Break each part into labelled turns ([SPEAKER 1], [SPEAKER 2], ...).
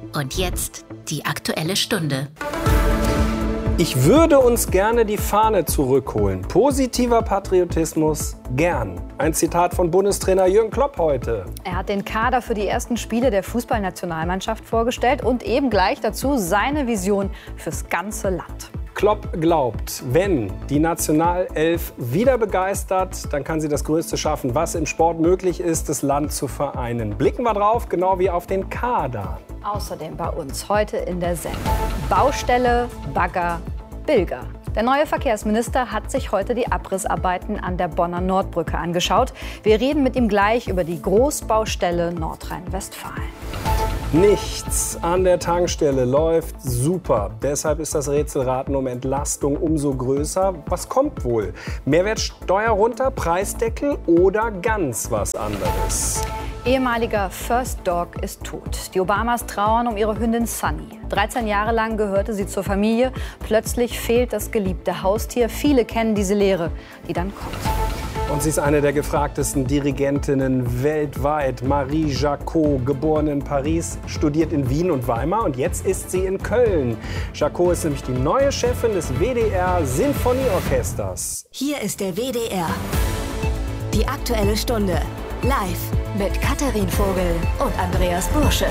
[SPEAKER 1] Und jetzt die Aktuelle Stunde.
[SPEAKER 2] Ich würde uns gerne die Fahne zurückholen. Positiver Patriotismus, gern. Ein Zitat von Bundestrainer Jürgen Klopp heute.
[SPEAKER 3] Er hat den Kader für die ersten Spiele der Fußballnationalmannschaft vorgestellt und eben gleich dazu seine Vision fürs ganze Land.
[SPEAKER 2] Klopp glaubt, wenn die Nationalelf wieder begeistert, dann kann sie das Größte schaffen, was im Sport möglich ist, das Land zu vereinen. Blicken wir drauf, genau wie auf den Kader.
[SPEAKER 3] Außerdem bei uns heute in der Sendung Baustelle, Bagger, Bilger. Der neue Verkehrsminister hat sich heute die Abrissarbeiten an der Bonner Nordbrücke angeschaut. Wir reden mit ihm gleich über die Großbaustelle Nordrhein-Westfalen.
[SPEAKER 2] Nichts an der Tankstelle läuft super. Deshalb ist das Rätselraten um Entlastung umso größer. Was kommt wohl? Mehrwertsteuer runter, Preisdeckel oder ganz was anderes?
[SPEAKER 3] Ehemaliger First Dog ist tot. Die Obamas trauern um ihre Hündin Sunny. 13 Jahre lang gehörte sie zur Familie. Plötzlich fehlt das geliebte Haustier. Viele kennen diese Leere, die dann kommt.
[SPEAKER 2] Und sie ist eine der gefragtesten Dirigentinnen weltweit. Marie Jacot, geboren in Paris, studiert in Wien und Weimar und jetzt ist sie in Köln. Jacot ist nämlich die neue Chefin des WDR Sinfonieorchesters.
[SPEAKER 4] Hier ist der WDR. Die Aktuelle Stunde. Live mit Katharin Vogel und Andreas Bursche.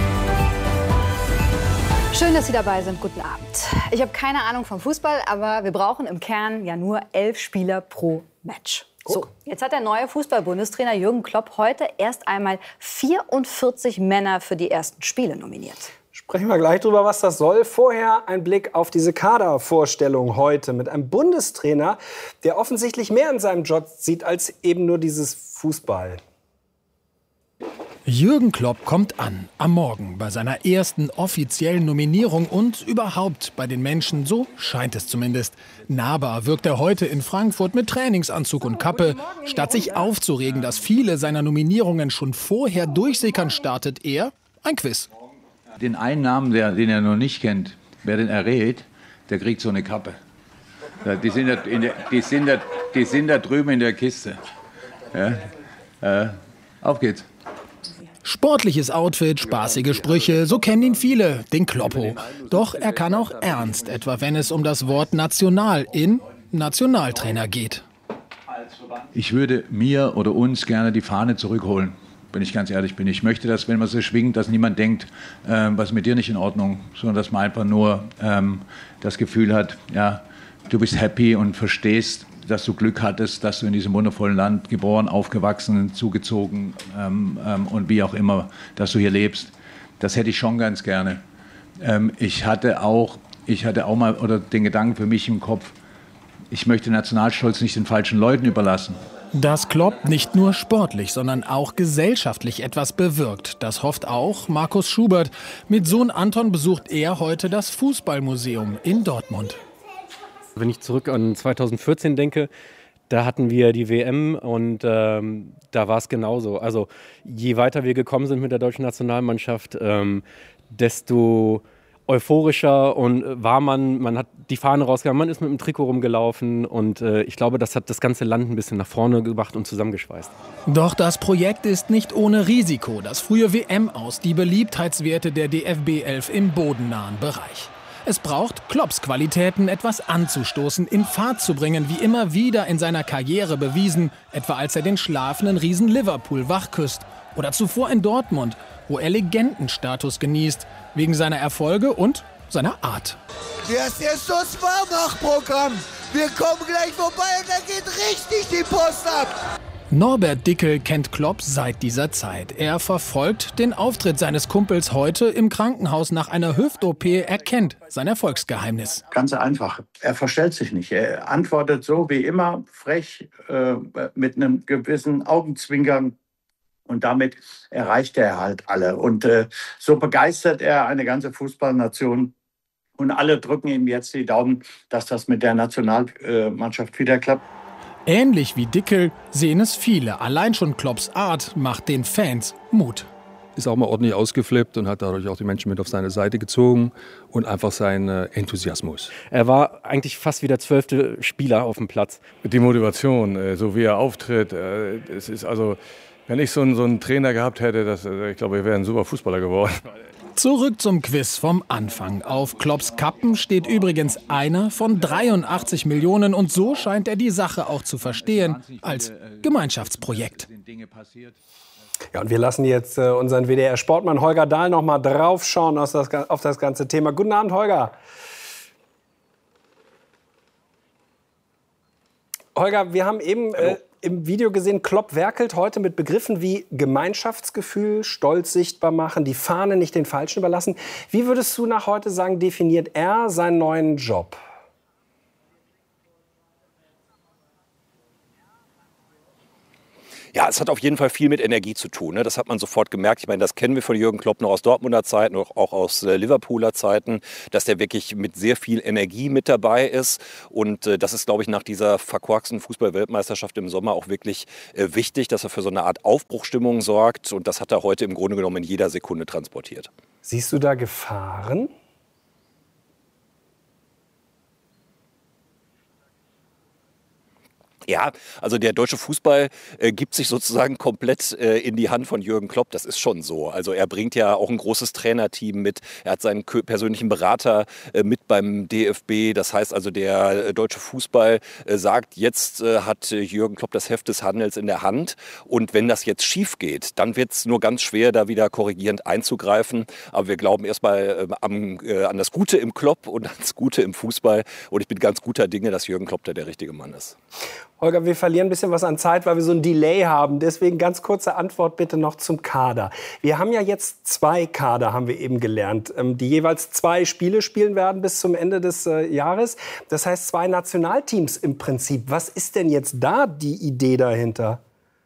[SPEAKER 3] Schön, dass Sie dabei sind. Guten Abend. Ich habe keine Ahnung vom Fußball, aber wir brauchen im Kern ja nur 11 Spieler pro Match. So, jetzt hat der neue Fußball-Bundestrainer Jürgen Klopp heute erst einmal 44 Männer für die ersten Spiele nominiert.
[SPEAKER 2] Sprechen wir gleich drüber, was das soll. Vorher ein Blick auf diese Kadervorstellung heute mit einem Bundestrainer, der offensichtlich mehr in seinem Job sieht als eben nur dieses Fußball.
[SPEAKER 5] Jürgen Klopp kommt an, am Morgen, bei seiner ersten offiziellen Nominierung und überhaupt bei den Menschen, so scheint es zumindest. Nahbar wirkt er heute in Frankfurt mit Trainingsanzug und Kappe. Statt sich aufzuregen, dass viele seiner Nominierungen schon vorher durchsickern, startet er ein Quiz.
[SPEAKER 6] Den einen Namen, den er noch nicht kennt, wer den errät, der kriegt so eine Kappe. Die sind da drüben in der Kiste. Ja. Auf geht's.
[SPEAKER 5] Sportliches Outfit, spaßige Sprüche, so kennen ihn viele, den Kloppo. Doch er kann auch ernst, etwa wenn es um das Wort National in Nationaltrainer geht.
[SPEAKER 6] Ich würde mir oder uns gerne die Fahne zurückholen, wenn ich ganz ehrlich bin. Ich möchte, dass, wenn man sie schwingt, dass niemand denkt, was ist mit dir nicht in Ordnung, sondern dass man einfach nur das Gefühl hat, ja, du bist happy und verstehst, dass du Glück hattest, dass du in diesem wundervollen Land geboren, aufgewachsen, zugezogen und wie auch immer, dass du hier lebst. Das hätte ich schon ganz gerne. Ich hatte auch mal oder den Gedanken für mich im Kopf, ich möchte Nationalstolz nicht den falschen Leuten überlassen.
[SPEAKER 5] Dass Klopp nicht nur sportlich, sondern auch gesellschaftlich etwas bewirkt, das hofft auch Markus Schubert. Mit Sohn Anton besucht er heute das Fußballmuseum in Dortmund.
[SPEAKER 7] Wenn ich zurück an 2014 denke, da hatten wir die WM und da war es genauso. Also je weiter wir gekommen sind mit der deutschen Nationalmannschaft, desto euphorischer und war man hat die Fahne rausgegangen, man ist mit dem Trikot rumgelaufen und ich glaube, das hat das ganze Land ein bisschen nach vorne gebracht und zusammengeschweißt.
[SPEAKER 5] Doch das Projekt ist nicht ohne Risiko. Das frühe WM-Aus, die Beliebtheitswerte der DFB 11 im bodennahen Bereich. Es braucht Klopps Qualitäten, etwas anzustoßen, in Fahrt zu bringen, wie immer wieder in seiner Karriere bewiesen, etwa als er den schlafenden Riesen Liverpool wachküsst oder zuvor in Dortmund, wo er Legendenstatus genießt, wegen seiner Erfolge und seiner Art.
[SPEAKER 8] Das ist das Warmach-Programm. Wir kommen gleich vorbei und dann geht richtig die Post ab.
[SPEAKER 5] Norbert Dickel kennt Klopp seit dieser Zeit. Er verfolgt den Auftritt seines Kumpels heute im Krankenhaus nach einer Hüft-OP. Er kennt sein Erfolgsgeheimnis.
[SPEAKER 9] Ganz einfach. Er verstellt sich nicht. Er antwortet so wie immer, frech, mit einem gewissen Augenzwinkern. Und damit erreicht er halt alle. Und so begeistert er eine ganze Fußballnation. Und alle drücken ihm jetzt die Daumen, dass das mit der Nationalmannschaft wieder klappt.
[SPEAKER 5] Ähnlich wie Dickel sehen es viele. Allein schon Klopps Art macht den Fans Mut.
[SPEAKER 10] Ist auch mal ordentlich ausgeflippt und hat dadurch auch die Menschen mit auf seine Seite gezogen und einfach seinen Enthusiasmus.
[SPEAKER 7] Er war eigentlich fast wie der 12. Spieler auf dem Platz.
[SPEAKER 11] Die Motivation, so wie er auftritt, es ist also, wenn ich so einen Trainer gehabt hätte, ich glaube, wir wären ein super Fußballer geworden.
[SPEAKER 5] Zurück zum Quiz vom Anfang. Auf Klopps Kappen steht übrigens einer von 83 Millionen und so scheint er die Sache auch zu verstehen, als Gemeinschaftsprojekt.
[SPEAKER 2] Ja, und wir lassen jetzt unseren WDR-Sportmann Holger Dahl noch mal draufschauen auf das ganze Thema. Guten Abend, Holger. Holger, wir haben eben im Video gesehen, Klopp werkelt heute mit Begriffen wie Gemeinschaftsgefühl, Stolz sichtbar machen, die Fahne nicht den Falschen überlassen. Wie würdest du nach heute sagen, definiert er seinen neuen Job?
[SPEAKER 12] Ja, es hat auf jeden Fall viel mit Energie zu tun. Ne? Das hat man sofort gemerkt. Ich meine, das kennen wir von Jürgen Klopp noch aus Dortmunder Zeiten, auch aus Liverpooler Zeiten, dass der wirklich mit sehr viel Energie mit dabei ist. Und das ist, glaube ich, nach dieser verkorksten Fußball-Weltmeisterschaft im Sommer auch wirklich wichtig, dass er für so eine Art Aufbruchstimmung sorgt. Und das hat er heute im Grunde genommen in jeder Sekunde transportiert.
[SPEAKER 2] Siehst du da Gefahren?
[SPEAKER 12] Ja, also der deutsche Fußball gibt sich sozusagen komplett in die Hand von Jürgen Klopp. Das ist schon so. Also er bringt ja auch ein großes Trainerteam mit. Er hat seinen persönlichen Berater mit beim DFB. Das heißt also, der deutsche Fußball sagt, jetzt hat Jürgen Klopp das Heft des Handels in der Hand. Und wenn das jetzt schief geht, dann wird es nur ganz schwer, da wieder korrigierend einzugreifen. Aber wir glauben erstmal an das Gute im Klopp und an das Gute im Fußball. Und ich bin ganz guter Dinge, dass Jürgen Klopp da der richtige Mann ist.
[SPEAKER 2] Holger, wir verlieren ein bisschen was an Zeit, weil wir so ein Delay haben. Deswegen ganz kurze Antwort bitte noch zum Kader. Wir haben ja jetzt 2 Kader, haben wir eben gelernt, die jeweils 2 Spiele spielen werden bis zum Ende des Jahres. Das heißt 2 Nationalteams im Prinzip. Was ist denn jetzt da die Idee dahinter?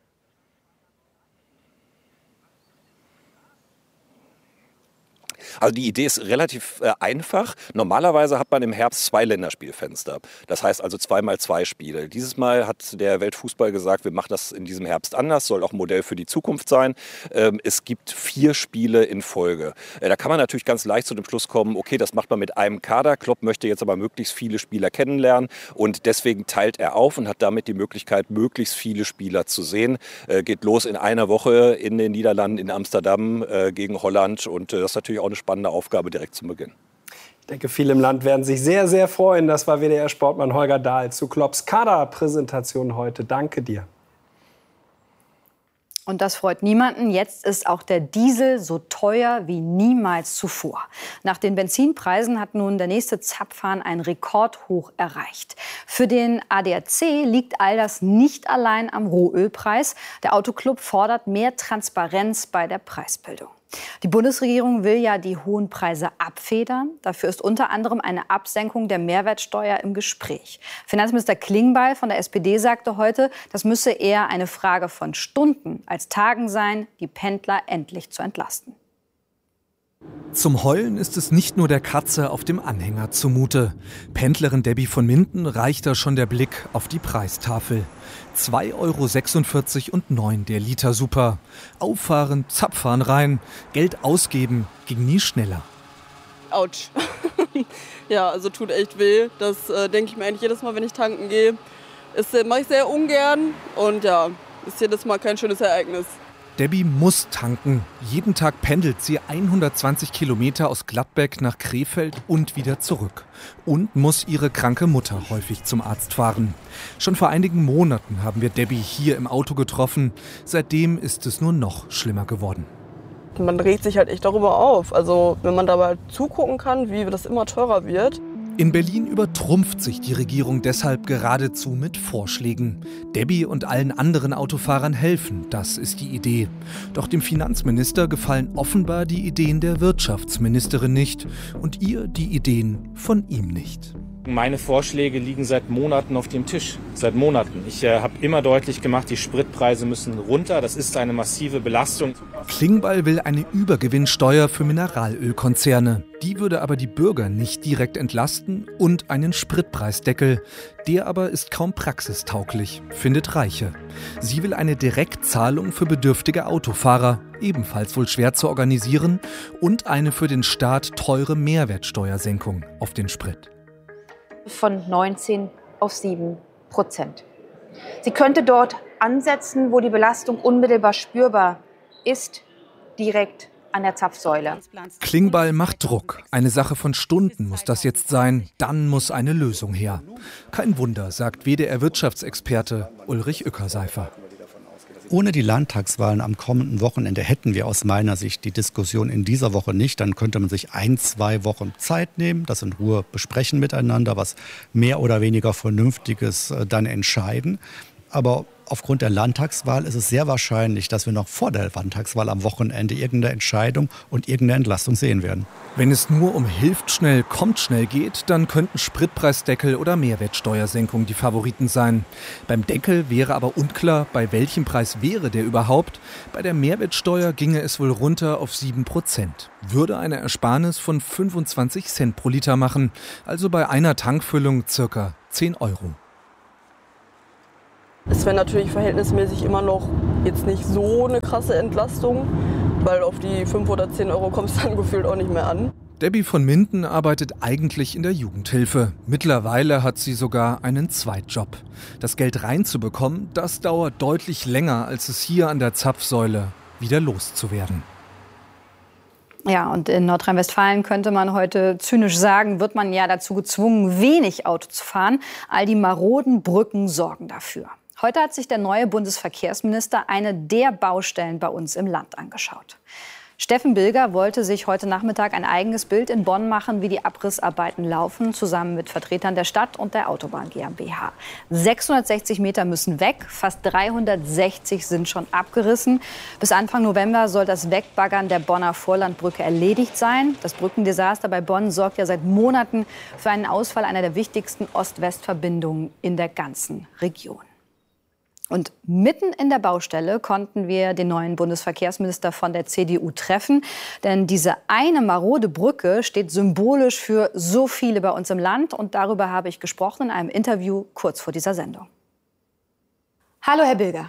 [SPEAKER 12] Also die Idee ist relativ einfach. Normalerweise hat man im Herbst 2 Länderspielfenster. Das heißt also 2x2 Spiele. Dieses Mal hat der Weltfußball gesagt, wir machen das in diesem Herbst anders. Soll auch ein Modell für die Zukunft sein. Es gibt 4 Spiele in Folge. Da kann man natürlich ganz leicht zu dem Schluss kommen, okay, das macht man mit einem Kader. Klopp möchte jetzt aber möglichst viele Spieler kennenlernen. Und deswegen teilt er auf und hat damit die Möglichkeit, möglichst viele Spieler zu sehen. Geht los in einer Woche in den Niederlanden, in Amsterdam gegen Holland. Und das ist natürlich auch eine spannende Aufgabe direkt zum Beginn.
[SPEAKER 2] Ich denke, viele im Land werden sich sehr, sehr freuen. Das war WDR-Sportmann Holger Dahl zu Klopps Kaderpräsentation heute. Danke dir.
[SPEAKER 3] Und das freut niemanden. Jetzt ist auch der Diesel so teuer wie niemals zuvor. Nach den Benzinpreisen hat nun der nächste Zapfhahn einen Rekordhoch erreicht. Für den ADAC liegt all das nicht allein am Rohölpreis. Der Autoclub fordert mehr Transparenz bei der Preisbildung. Die Bundesregierung will ja die hohen Preise abfedern. Dafür ist unter anderem eine Absenkung der Mehrwertsteuer im Gespräch. Finanzminister Klingbeil von der SPD sagte heute, das müsse eher eine Frage von Stunden als Tagen sein, die Pendler endlich zu entlasten.
[SPEAKER 13] Zum Heulen ist es nicht nur der Katze auf dem Anhänger zumute. Pendlerin Debbie von Minden reicht da schon der Blick auf die Preistafel. 2,46 € und 9 der Liter Super. Auffahren, Zapfhahn rein, Geld ausgeben ging nie schneller.
[SPEAKER 14] Autsch. Ja, also tut echt weh. Das denke ich mir eigentlich jedes Mal, wenn ich tanken gehe. Das mache ich sehr ungern und ja, ist jedes Mal kein schönes Ereignis.
[SPEAKER 13] Debbie muss tanken. Jeden Tag pendelt sie 120 Kilometer aus Gladbeck nach Krefeld und wieder zurück. Und muss ihre kranke Mutter häufig zum Arzt fahren. Schon vor einigen Monaten haben wir Debbie hier im Auto getroffen. Seitdem ist es nur noch schlimmer geworden.
[SPEAKER 14] Man regt sich halt echt darüber auf. Also wenn man dabei zugucken kann, wie das immer teurer wird.
[SPEAKER 13] In Berlin übertrumpft sich die Regierung deshalb geradezu mit Vorschlägen. Debbie und allen anderen Autofahrern helfen, das ist die Idee. Doch dem Finanzminister gefallen offenbar die Ideen der Wirtschaftsministerin nicht und ihr die Ideen von ihm nicht.
[SPEAKER 15] Meine Vorschläge liegen seit Monaten auf dem Tisch. Seit Monaten. Ich habe immer deutlich gemacht, die Spritpreise müssen runter. Das ist eine massive Belastung.
[SPEAKER 13] Klingbeil will eine Übergewinnsteuer für Mineralölkonzerne. Die würde aber die Bürger nicht direkt entlasten und einen Spritpreisdeckel. Der aber ist kaum praxistauglich, findet Reiche. Sie will eine Direktzahlung für bedürftige Autofahrer, ebenfalls wohl schwer zu organisieren, und eine für den Staat teure Mehrwertsteuersenkung auf den Sprit.
[SPEAKER 16] Von 19 auf 7%. Sie könnte dort ansetzen, wo die Belastung unmittelbar spürbar ist, direkt an der Zapfsäule.
[SPEAKER 13] Klingbeil macht Druck. Eine Sache von Stunden muss das jetzt sein. Dann muss eine Lösung her. Kein Wunder, sagt WDR-Wirtschaftsexperte Ulrich Ueckerseifer.
[SPEAKER 17] Ohne die Landtagswahlen am kommenden Wochenende hätten wir aus meiner Sicht die Diskussion in dieser Woche nicht. Dann könnte man sich 1-2 Wochen Zeit nehmen, das in Ruhe besprechen miteinander, was mehr oder weniger Vernünftiges dann entscheiden. Aber aufgrund der Landtagswahl ist es sehr wahrscheinlich, dass wir noch vor der Landtagswahl am Wochenende irgendeine Entscheidung und irgendeine Entlastung sehen werden.
[SPEAKER 13] Wenn es nur um hilft schnell, kommt schnell geht, dann könnten Spritpreisdeckel oder Mehrwertsteuersenkung die Favoriten sein. Beim Deckel wäre aber unklar, bei welchem Preis wäre der überhaupt. Bei der Mehrwertsteuer ginge es wohl runter auf 7%. Würde eine Ersparnis von 25 Cent pro Liter machen, also bei einer Tankfüllung ca. 10 Euro.
[SPEAKER 14] Es wäre natürlich verhältnismäßig immer noch jetzt nicht so eine krasse Entlastung, weil auf die 5 oder 10 Euro kommt es dann gefühlt auch nicht mehr an.
[SPEAKER 13] Debbie von Minden arbeitet eigentlich in der Jugendhilfe. Mittlerweile hat sie sogar einen Zweitjob. Das Geld reinzubekommen, das dauert deutlich länger, als es hier an der Zapfsäule wieder loszuwerden.
[SPEAKER 3] Ja, und in Nordrhein-Westfalen könnte man heute zynisch sagen, wird man ja dazu gezwungen, wenig Auto zu fahren. All die maroden Brücken sorgen dafür. Heute hat sich der neue Bundesverkehrsminister eine der Baustellen bei uns im Land angeschaut. Steffen Bilger wollte sich heute Nachmittag ein eigenes Bild in Bonn machen, wie die Abrissarbeiten laufen, zusammen mit Vertretern der Stadt und der Autobahn GmbH. 660 Meter müssen weg, fast 360 sind schon abgerissen. Bis Anfang November soll das Wegbaggern der Bonner Vorlandbrücke erledigt sein. Das Brückendesaster bei Bonn sorgt ja seit Monaten für einen Ausfall einer der wichtigsten Ost-West-Verbindungen in der ganzen Region. Und mitten in der Baustelle konnten wir den neuen Bundesverkehrsminister von der CDU treffen. Denn diese eine marode Brücke steht symbolisch für so viele bei uns im Land. Und darüber habe ich gesprochen in einem Interview kurz vor dieser Sendung. Hallo, Herr Bilger.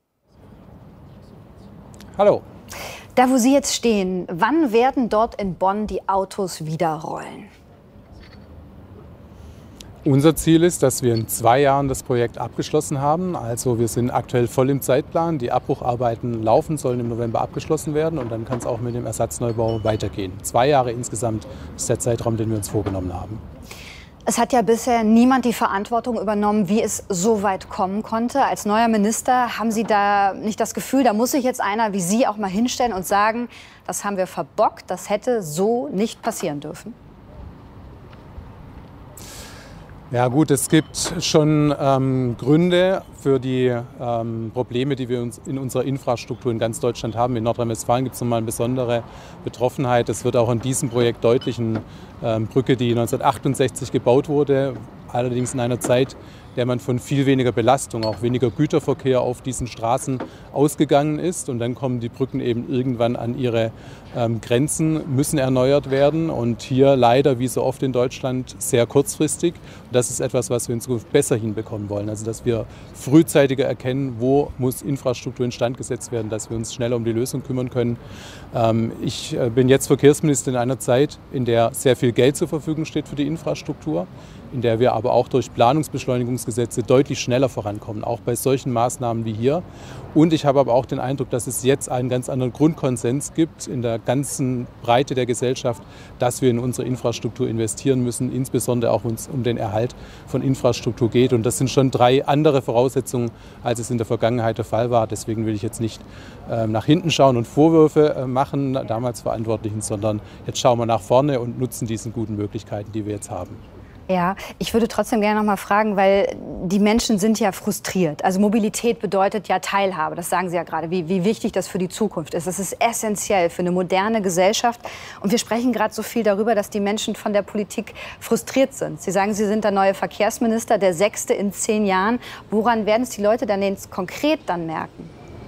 [SPEAKER 2] Hallo.
[SPEAKER 3] Da, wo Sie jetzt stehen, wann werden dort in Bonn die Autos wieder rollen?
[SPEAKER 11] Unser Ziel ist, dass wir in 2 Jahren das Projekt abgeschlossen haben. Also wir sind aktuell voll im Zeitplan. Die Abbrucharbeiten laufen, sollen im November abgeschlossen werden und dann kann es auch mit dem Ersatzneubau weitergehen. 2 Jahre insgesamt ist der Zeitraum, den wir uns vorgenommen haben.
[SPEAKER 3] Es hat ja bisher niemand die Verantwortung übernommen, wie es so weit kommen konnte. Als neuer Minister haben Sie da nicht das Gefühl, da muss sich jetzt einer wie Sie auch mal hinstellen und sagen, das haben wir verbockt, das hätte so nicht passieren dürfen?
[SPEAKER 11] Ja gut, es gibt schon Gründe für die Probleme, die wir in unserer Infrastruktur in ganz Deutschland haben. In Nordrhein-Westfalen gibt es nochmal eine besondere Betroffenheit. Das wird auch in diesem Projekt deutlich. Eine Brücke, die 1968 gebaut wurde, allerdings in einer Zeit, in der man von viel weniger Belastung, auch weniger Güterverkehr auf diesen Straßen ausgegangen ist. Und dann kommen die Brücken eben irgendwann an ihre Grenzen, müssen erneuert werden. Und hier leider, wie so oft in Deutschland, sehr kurzfristig. Und das ist etwas, was wir in Zukunft besser hinbekommen wollen. Also dass wir frühzeitiger erkennen, wo muss Infrastruktur instand gesetzt werden, dass wir uns schneller um die Lösung kümmern können. Ich bin jetzt Verkehrsminister in einer Zeit, in der sehr viel Geld zur Verfügung steht für die Infrastruktur, in der wir aber auch durch Planungsbeschleunigungsgesetze deutlich schneller vorankommen, auch bei solchen Maßnahmen wie hier. Und ich habe aber auch den Eindruck, dass es jetzt einen ganz anderen Grundkonsens gibt in der ganzen Breite der Gesellschaft, dass wir in unsere Infrastruktur investieren müssen, insbesondere auch, wenn es um den Erhalt von Infrastruktur geht. Und das sind schon 3 andere Voraussetzungen, als es in der Vergangenheit der Fall war. Deswegen will ich jetzt nicht nach hinten schauen und Vorwürfe machen, damals Verantwortlichen, sondern jetzt schauen wir nach vorne und nutzen diese guten Möglichkeiten, die wir jetzt haben.
[SPEAKER 3] Ja, ich würde trotzdem gerne noch mal fragen, weil die Menschen sind ja frustriert. Also Mobilität bedeutet ja Teilhabe, das sagen Sie ja gerade, wie wichtig das für die Zukunft ist. Das ist essentiell für eine moderne Gesellschaft. Und wir sprechen gerade so viel darüber, dass die Menschen von der Politik frustriert sind. Sie sagen, Sie sind der neue Verkehrsminister, der 6. in 10 Jahren. Woran werden es die Leute dann jetzt konkret dann merken?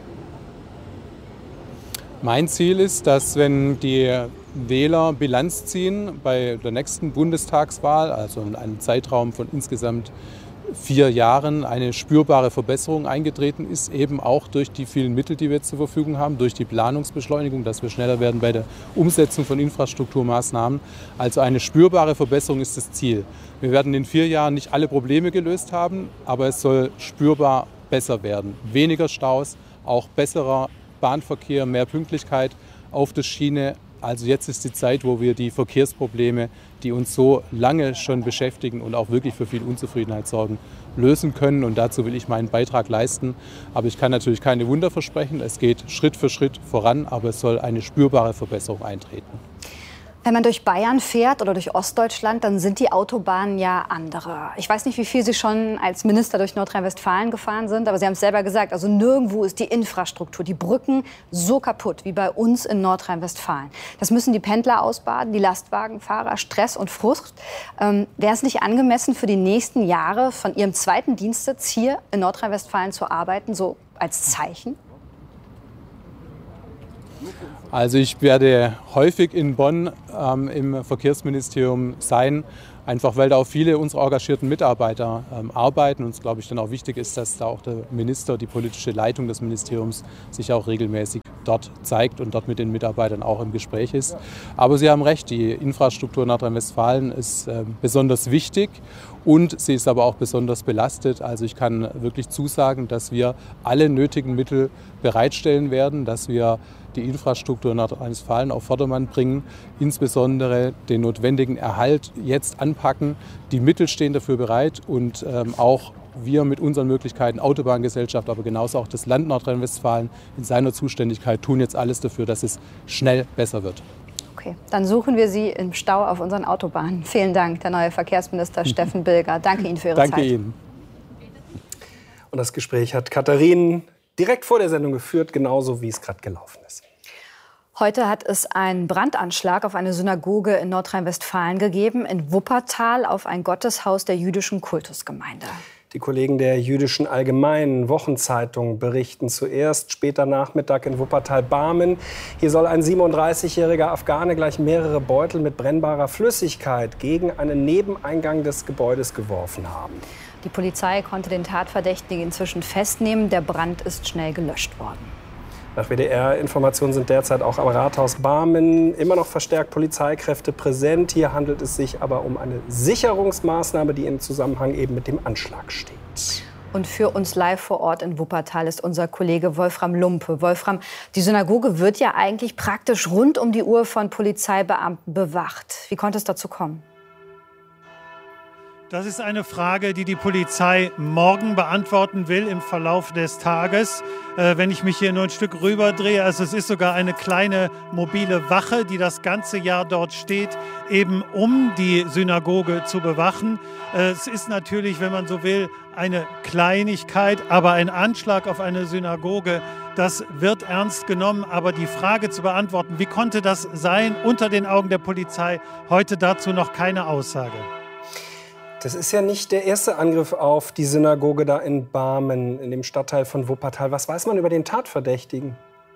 [SPEAKER 11] Mein Ziel ist, dass wenn die Wähler Bilanz ziehen bei der nächsten Bundestagswahl, also in einem Zeitraum von insgesamt 4 Jahren, eine spürbare Verbesserung eingetreten ist, eben auch durch die vielen Mittel, die wir jetzt zur Verfügung haben, durch die Planungsbeschleunigung, dass wir schneller werden bei der Umsetzung von Infrastrukturmaßnahmen. Also eine spürbare Verbesserung ist das Ziel. Wir werden in 4 Jahren nicht alle Probleme gelöst haben, aber es soll spürbar besser werden. Weniger Staus, auch besserer Bahnverkehr, mehr Pünktlichkeit. auf der Schiene. Also jetzt ist die Zeit, wo wir die Verkehrsprobleme, die uns so lange schon beschäftigen und auch wirklich für viel Unzufriedenheit sorgen, lösen können. Und dazu will ich meinen Beitrag leisten. Aber ich kann natürlich keine Wunder versprechen. Es geht Schritt für Schritt voran, aber es soll eine spürbare Verbesserung eintreten.
[SPEAKER 3] Wenn man durch Bayern fährt oder durch Ostdeutschland, dann sind die Autobahnen ja andere. Ich weiß nicht, wie viel Sie schon als Minister durch Nordrhein-Westfalen gefahren sind, aber Sie haben es selber gesagt, also nirgendwo ist die Infrastruktur, die Brücken so kaputt wie bei uns in Nordrhein-Westfalen. Das müssen die Pendler ausbaden, die Lastwagenfahrer, Stress und Frust. Wäre es nicht angemessen, für die nächsten Jahre von Ihrem zweiten Dienstsitz hier in Nordrhein-Westfalen zu arbeiten, so als Zeichen?
[SPEAKER 11] Also ich werde häufig in Bonn im Verkehrsministerium sein, einfach weil da auch viele unserer engagierten Mitarbeiter arbeiten. Und es, glaube ich, dann auch wichtig ist, dass da auch der Minister, die politische Leitung des Ministeriums sich auch regelmäßig dort zeigt und dort mit den Mitarbeitern auch im Gespräch ist. Aber Sie haben recht, die Infrastruktur in Nordrhein-Westfalen ist besonders wichtig und sie ist aber auch besonders belastet. Also ich kann wirklich zusagen, dass wir alle nötigen Mittel bereitstellen werden, dass wir die Infrastruktur in Nordrhein-Westfalen auf Vordermann bringen, insbesondere den notwendigen Erhalt jetzt anpacken. Die Mittel stehen dafür bereit und auch wir mit unseren Möglichkeiten, Autobahngesellschaft, aber genauso auch das Land Nordrhein-Westfalen in seiner Zuständigkeit tun jetzt alles dafür, dass es schnell besser wird.
[SPEAKER 3] Okay, dann suchen wir Sie im Stau auf unseren Autobahnen. Vielen Dank, der neue Verkehrsminister Steffen Bilger. Danke Ihnen für Ihre Zeit.
[SPEAKER 11] Danke Ihnen.
[SPEAKER 2] Und das Gespräch hat Katharin direkt vor der Sendung geführt, genauso wie es gerade gelaufen ist.
[SPEAKER 3] Heute hat es einen Brandanschlag auf eine Synagoge in Nordrhein-Westfalen gegeben, in Wuppertal auf ein Gotteshaus der jüdischen Kultusgemeinde.
[SPEAKER 2] Die Kollegen der Jüdischen Allgemeinen Wochenzeitung berichten zuerst später Nachmittag in Wuppertal-Barmen. Hier soll ein 37-jähriger Afghane gleich mehrere Beutel mit brennbarer Flüssigkeit gegen einen Nebeneingang des Gebäudes geworfen haben.
[SPEAKER 3] Die Polizei konnte den Tatverdächtigen inzwischen festnehmen. Der Brand ist schnell gelöscht worden.
[SPEAKER 2] Nach WDR-Informationen sind derzeit auch am Rathaus Barmen immer noch verstärkt Polizeikräfte präsent. Hier handelt es sich aber um eine Sicherungsmaßnahme, die im Zusammenhang eben mit dem Anschlag steht.
[SPEAKER 3] Und für uns live vor Ort in Wuppertal ist unser Kollege Wolfram Lumpe. Wolfram, die Synagoge wird ja eigentlich praktisch rund um die Uhr von Polizeibeamten bewacht. Wie konnte es dazu kommen?
[SPEAKER 18] Das ist eine Frage, die die Polizei morgen beantworten will im Verlauf des Tages. Wenn ich mich hier nur ein Stück rüberdrehe, also es ist sogar eine kleine mobile Wache, die das ganze Jahr dort steht, eben um die Synagoge zu bewachen. Es ist natürlich, wenn man so will, eine Kleinigkeit, aber ein Anschlag auf eine Synagoge, das wird ernst genommen. Aber die Frage zu beantworten, wie konnte das sein, unter den Augen der Polizei, heute dazu noch keine Aussage.
[SPEAKER 2] Das ist ja nicht der erste Angriff auf die Synagoge da in Barmen, in dem Stadtteil von Wuppertal. Was weiß man über den Tatverdächtigen?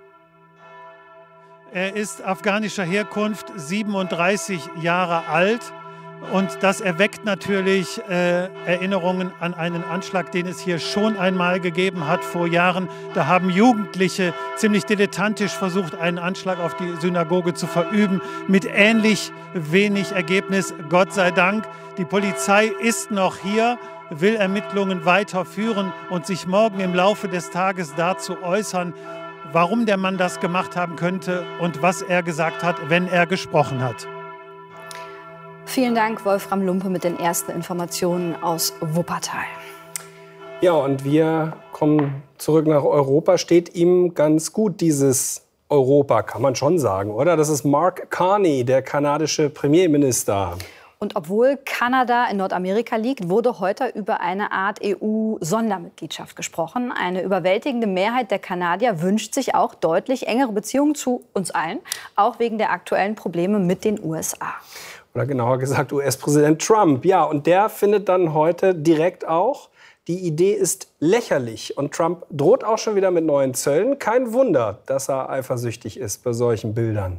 [SPEAKER 18] Er ist afghanischer Herkunft, 37 Jahre alt. Und das erweckt natürlich Erinnerungen an einen Anschlag, den es hier schon einmal gegeben hat vor Jahren. Da haben Jugendliche ziemlich dilettantisch versucht, einen Anschlag auf die Synagoge zu verüben, mit ähnlich wenig Ergebnis, Gott sei Dank. Die Polizei ist noch hier, will Ermittlungen weiterführen und sich morgen im Laufe des Tages dazu äußern, warum der Mann das gemacht haben könnte und was er gesagt hat, wenn er gesprochen hat.
[SPEAKER 3] Vielen Dank, Wolfram Lumpe, mit den ersten Informationen aus Wuppertal.
[SPEAKER 2] Ja, und wir kommen zurück nach Europa. Steht ihm ganz gut dieses Europa, kann man schon sagen, oder? Das ist Mark Carney, der kanadische Premierminister.
[SPEAKER 3] Und obwohl Kanada in Nordamerika liegt, wurde heute über eine Art EU-Sondermitgliedschaft gesprochen. Eine überwältigende Mehrheit der Kanadier wünscht sich auch deutlich engere Beziehungen zu uns allen, auch wegen der aktuellen Probleme mit den USA.
[SPEAKER 2] Oder genauer gesagt US-Präsident Trump. Ja, und der findet dann heute direkt auch, die Idee ist lächerlich. Und Trump droht auch schon wieder mit neuen Zöllen. Kein Wunder, dass er eifersüchtig ist bei solchen Bildern.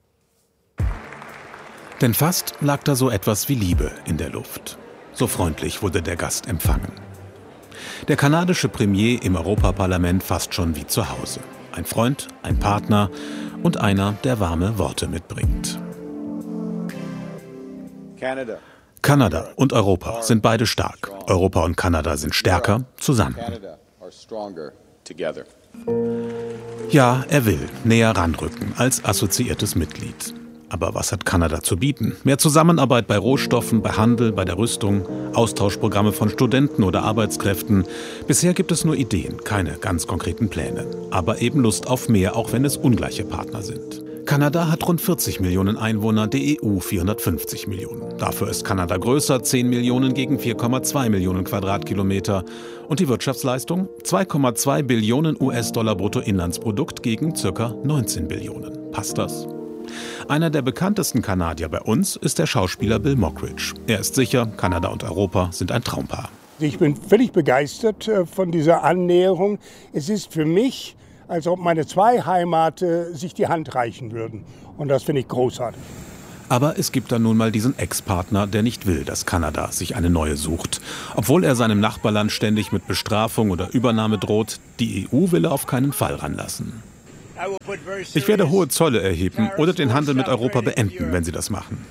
[SPEAKER 19] Denn fast lag da so etwas wie Liebe in der Luft. So freundlich wurde der Gast empfangen. Der kanadische Premier im Europaparlament fast schon wie zu Hause. Ein Freund, ein Partner und einer, der warme Worte mitbringt. Kanada und Europa sind beide stark. Europa und Kanada sind stärker zusammen. Ja, er will näher ranrücken als assoziiertes Mitglied. Aber was hat Kanada zu bieten? Mehr Zusammenarbeit bei Rohstoffen, bei Handel, bei der Rüstung, Austauschprogramme von Studenten oder Arbeitskräften. Bisher gibt es nur Ideen, keine ganz konkreten Pläne. Aber eben Lust auf mehr, auch wenn es ungleiche Partner sind. Kanada hat rund 40 Millionen Einwohner, die EU 450 Millionen. Dafür ist Kanada größer, 10 Millionen gegen 4,2 Millionen Quadratkilometer. Und die Wirtschaftsleistung? 2,2 Billionen US-Dollar Bruttoinlandsprodukt gegen ca. 19 Billionen. Passt das? Einer der bekanntesten Kanadier bei uns ist der Schauspieler Bill Mockridge. Er ist sicher, Kanada und Europa sind ein Traumpaar.
[SPEAKER 20] Ich bin völlig begeistert von dieser Annäherung. Es ist für mich, als ob meine zwei Heimate sich die Hand reichen würden. Und das finde ich großartig.
[SPEAKER 19] Aber es gibt dann nun mal diesen Ex-Partner, der nicht will, dass Kanada sich eine neue sucht. Obwohl er seinem Nachbarland ständig mit Bestrafung oder Übernahme droht, die EU will er auf keinen Fall ranlassen. Ich werde hohe Zölle erheben oder den Handel mit Europa beenden, wenn sie das machen.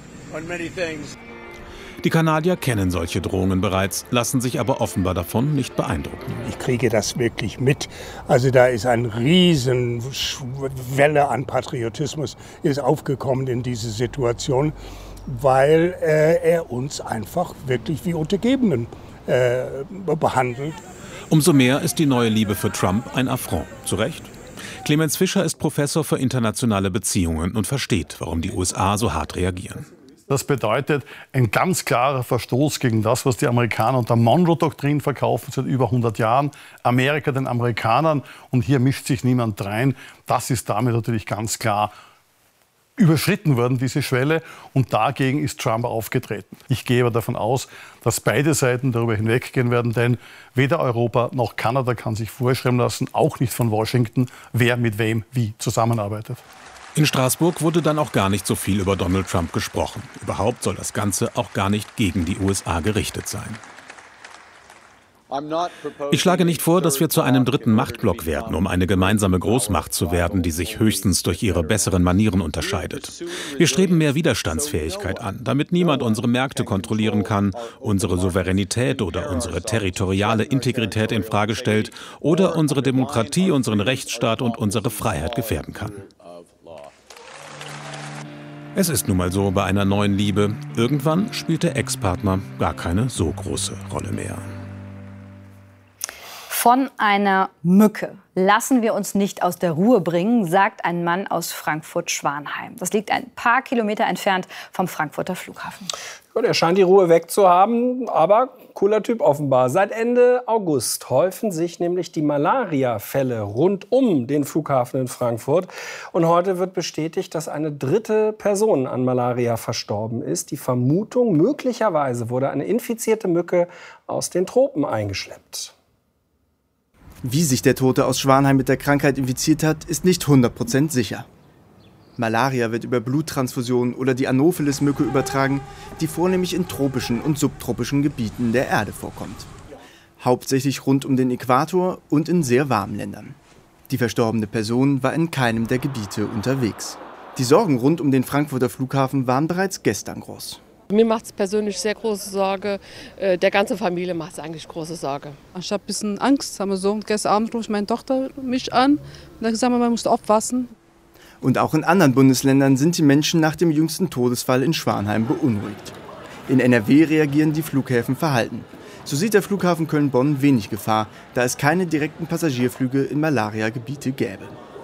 [SPEAKER 19] Die Kanadier kennen solche Drohungen bereits, lassen sich aber offenbar davon nicht beeindrucken.
[SPEAKER 20] Ich kriege das wirklich mit. Also da ist eine riesen Welle an Patriotismus ist aufgekommen in diese Situation, weil er uns einfach wirklich wie Untergebenen behandelt.
[SPEAKER 19] Umso mehr ist die neue Liebe für Trump ein Affront. Zu Recht? Clemens Fischer ist Professor für internationale Beziehungen und versteht, warum die USA so hart reagieren.
[SPEAKER 21] Das bedeutet ein ganz klarer Verstoß gegen das, was die Amerikaner unter Monroe-Doktrin verkaufen seit über 100 Jahren. Amerika den Amerikanern und hier mischt sich niemand rein. Das ist damit natürlich ganz klar überschritten worden, diese Schwelle. Und dagegen ist Trump aufgetreten. Ich gehe aber davon aus, dass beide Seiten darüber hinweggehen werden, denn weder Europa noch Kanada kann sich vorschreiben lassen, auch nicht von Washington, wer mit wem wie zusammenarbeitet.
[SPEAKER 19] In Straßburg wurde dann auch gar nicht so viel über Donald Trump gesprochen. Überhaupt soll das Ganze auch gar nicht gegen die USA gerichtet sein. Ich schlage nicht vor, dass wir zu einem dritten Machtblock werden, um eine gemeinsame Großmacht zu werden, die sich höchstens durch ihre besseren Manieren unterscheidet. Wir streben mehr Widerstandsfähigkeit an, damit niemand unsere Märkte kontrollieren kann, unsere Souveränität oder unsere territoriale Integrität in Frage stellt oder unsere Demokratie, unseren Rechtsstaat und unsere Freiheit gefährden kann. Es ist nun mal so bei einer neuen Liebe. Irgendwann spielt der Ex-Partner gar keine so große Rolle mehr.
[SPEAKER 3] Von einer Mücke lassen wir uns nicht aus der Ruhe bringen, sagt ein Mann aus Frankfurt-Schwanheim. Das liegt ein paar Kilometer entfernt vom Frankfurter Flughafen.
[SPEAKER 2] Gut, er scheint die Ruhe wegzuhaben, aber cooler Typ offenbar. Seit Ende August häufen sich nämlich die Malaria-Fälle rund um den Flughafen in Frankfurt. Und heute wird bestätigt, dass eine dritte Person an Malaria verstorben ist. Die Vermutung, möglicherweise wurde eine infizierte Mücke aus den Tropen eingeschleppt.
[SPEAKER 22] Wie sich der Tote aus Schwanheim mit der Krankheit infiziert hat, ist nicht 100% sicher. Malaria wird über Bluttransfusionen oder die Anopheles-Mücke übertragen, die vornehmlich in tropischen und subtropischen Gebieten der Erde vorkommt. Hauptsächlich rund um den Äquator und in sehr warmen Ländern. Die verstorbene Person war in keinem der Gebiete unterwegs. Die Sorgen rund um den Frankfurter Flughafen waren bereits gestern groß.
[SPEAKER 23] Mir macht es persönlich sehr große Sorge. Der ganzen Familie macht es eigentlich große Sorge.
[SPEAKER 24] Ich habe ein bisschen Angst. Sagen wir so. Gestern Abend ruft meine Tochter mich an und hat gesagt, man muss aufpassen.
[SPEAKER 22] Und auch in anderen Bundesländern sind die Menschen nach dem jüngsten Todesfall in Schwanheim beunruhigt. In NRW reagieren die Flughäfen verhalten. So sieht der Flughafen Köln-Bonn wenig Gefahr, da es keine direkten Passagierflüge in Malaria-Gebiete gäbe.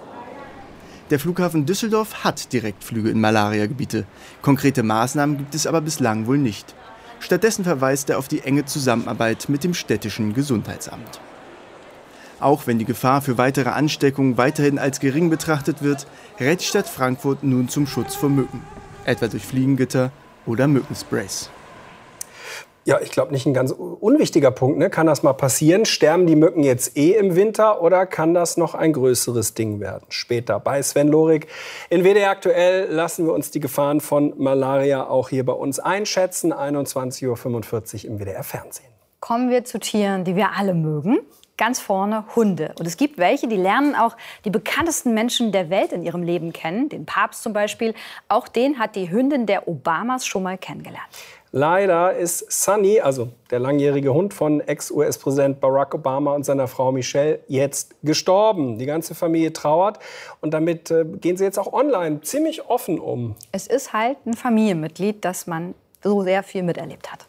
[SPEAKER 22] Der Flughafen Düsseldorf hat Direktflüge in Malaria-Gebiete. Konkrete Maßnahmen gibt es aber bislang wohl nicht. Stattdessen verweist er auf die enge Zusammenarbeit mit dem städtischen Gesundheitsamt. Auch wenn die Gefahr für weitere Ansteckungen weiterhin als gering betrachtet wird, rät die Stadt Frankfurt nun zum Schutz vor Mücken. Etwa durch Fliegengitter oder Mückensprays.
[SPEAKER 2] Ja, ich glaube, nicht ein ganz unwichtiger Punkt. Ne? Kann das mal passieren? Sterben die Mücken jetzt im Winter oder kann das noch ein größeres Ding werden? Später bei Sven Lorig. In WDR aktuell lassen wir uns die Gefahren von Malaria auch hier bei uns einschätzen. 21:45 Uhr im WDR Fernsehen.
[SPEAKER 3] Kommen wir zu Tieren, die wir alle mögen. Ganz vorne Hunde. Und es gibt welche, die lernen auch die bekanntesten Menschen der Welt in ihrem Leben kennen. Den Papst zum Beispiel. Auch den hat die Hündin der Obamas schon mal kennengelernt.
[SPEAKER 2] Leider ist Sunny, also der langjährige Hund von Ex-US-Präsident Barack Obama und seiner Frau Michelle, jetzt gestorben. Die ganze Familie trauert und damit gehen sie jetzt auch online ziemlich offen um.
[SPEAKER 3] Es ist halt ein Familienmitglied, das man so sehr viel miterlebt hat.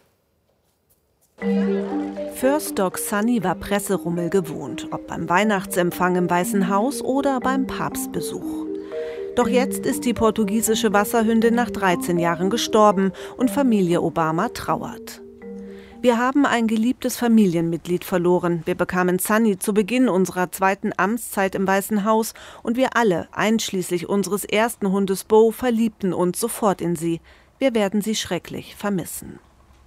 [SPEAKER 1] First Dog Sunny war Presserummel gewohnt, ob beim Weihnachtsempfang im Weißen Haus oder beim Papstbesuch. Doch jetzt ist die portugiesische Wasserhündin nach 13 Jahren gestorben und Familie Obama trauert. Wir haben ein geliebtes Familienmitglied verloren. Wir bekamen Sunny zu Beginn unserer 2. Amtszeit im Weißen Haus und wir alle, einschließlich unseres ersten Hundes Bo, verliebten uns sofort in sie. Wir werden sie schrecklich vermissen.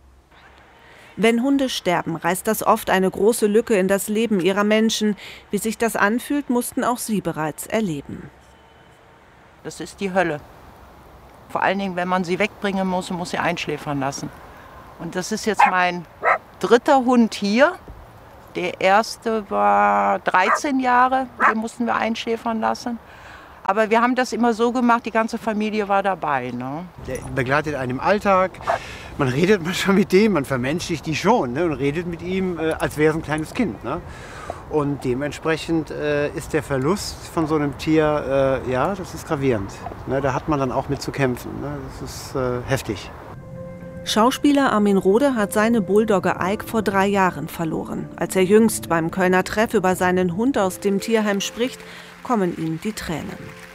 [SPEAKER 1] Wenn Hunde sterben, reißt das oft eine große Lücke in das Leben ihrer Menschen. Wie sich das anfühlt, mussten auch sie bereits erleben.
[SPEAKER 4] Das ist die Hölle. Vor allen Dingen, wenn man sie wegbringen muss und muss sie einschläfern lassen. Und das ist jetzt mein 3. Hund hier. Der erste war 13 Jahre, den mussten wir einschläfern lassen. Aber wir haben das immer so gemacht, die ganze Familie war dabei. Ne?
[SPEAKER 6] Der begleitet einen im Alltag. Man redet manchmal mit dem, man vermenschlicht die schon, ne? Und redet mit ihm, als wäre es ein kleines Kind. Ne? Und dementsprechend ist der Verlust von so einem Tier, ja, das ist gravierend. Ne? Da hat man dann auch mit zu kämpfen. Ne? Das ist heftig.
[SPEAKER 1] Schauspieler Armin Rohde hat seine Bulldogge Ike vor 3 Jahren verloren. Als er jüngst beim Kölner Treff über seinen Hund aus dem Tierheim spricht, kommen ihm die Tränen.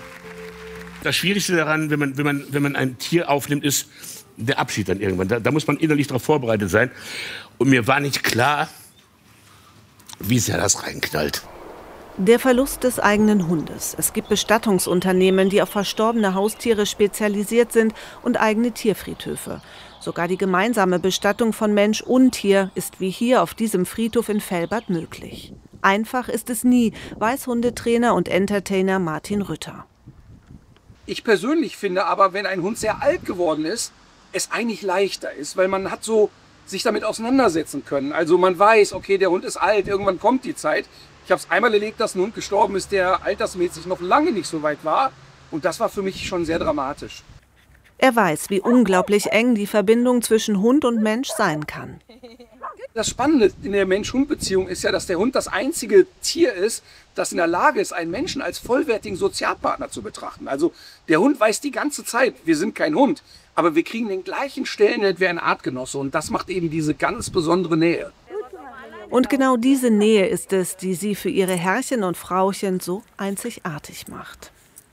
[SPEAKER 8] Das Schwierigste daran, wenn man ein Tier aufnimmt, ist der Abschied dann irgendwann. Da muss man innerlich darauf vorbereitet sein. Und mir war nicht klar, wie sehr das reinknallt.
[SPEAKER 1] Der Verlust des eigenen Hundes. Es gibt Bestattungsunternehmen, die auf verstorbene Haustiere spezialisiert sind und eigene Tierfriedhöfe. Sogar die gemeinsame Bestattung von Mensch und Tier ist wie hier auf diesem Friedhof in Velbert möglich. Einfach ist es nie, weiß Hundetrainer und Entertainer Martin Rütter.
[SPEAKER 25] Ich persönlich finde aber, wenn ein Hund sehr alt geworden ist, es eigentlich leichter ist, weil man hat so sich damit auseinandersetzen können. Also man weiß, okay, der Hund ist alt, irgendwann kommt die Zeit. Ich habe es einmal erlebt, dass ein Hund gestorben ist, der altersmäßig noch lange nicht so weit war. Und das war für mich schon sehr dramatisch.
[SPEAKER 1] Er weiß, wie unglaublich eng die Verbindung zwischen Hund und Mensch sein kann.
[SPEAKER 25] Das Spannende in der Mensch-Hund-Beziehung ist ja, dass der Hund das einzige Tier ist, das in der Lage ist, einen Menschen als vollwertigen Sozialpartner zu betrachten. Also der Hund weiß die ganze Zeit, wir sind kein Hund, aber wir kriegen den gleichen Stellenwert wie ein Artgenosse. Und das macht eben diese ganz besondere Nähe.
[SPEAKER 1] Und genau diese Nähe ist es, die sie für ihre Herrchen und Frauchen so einzigartig macht.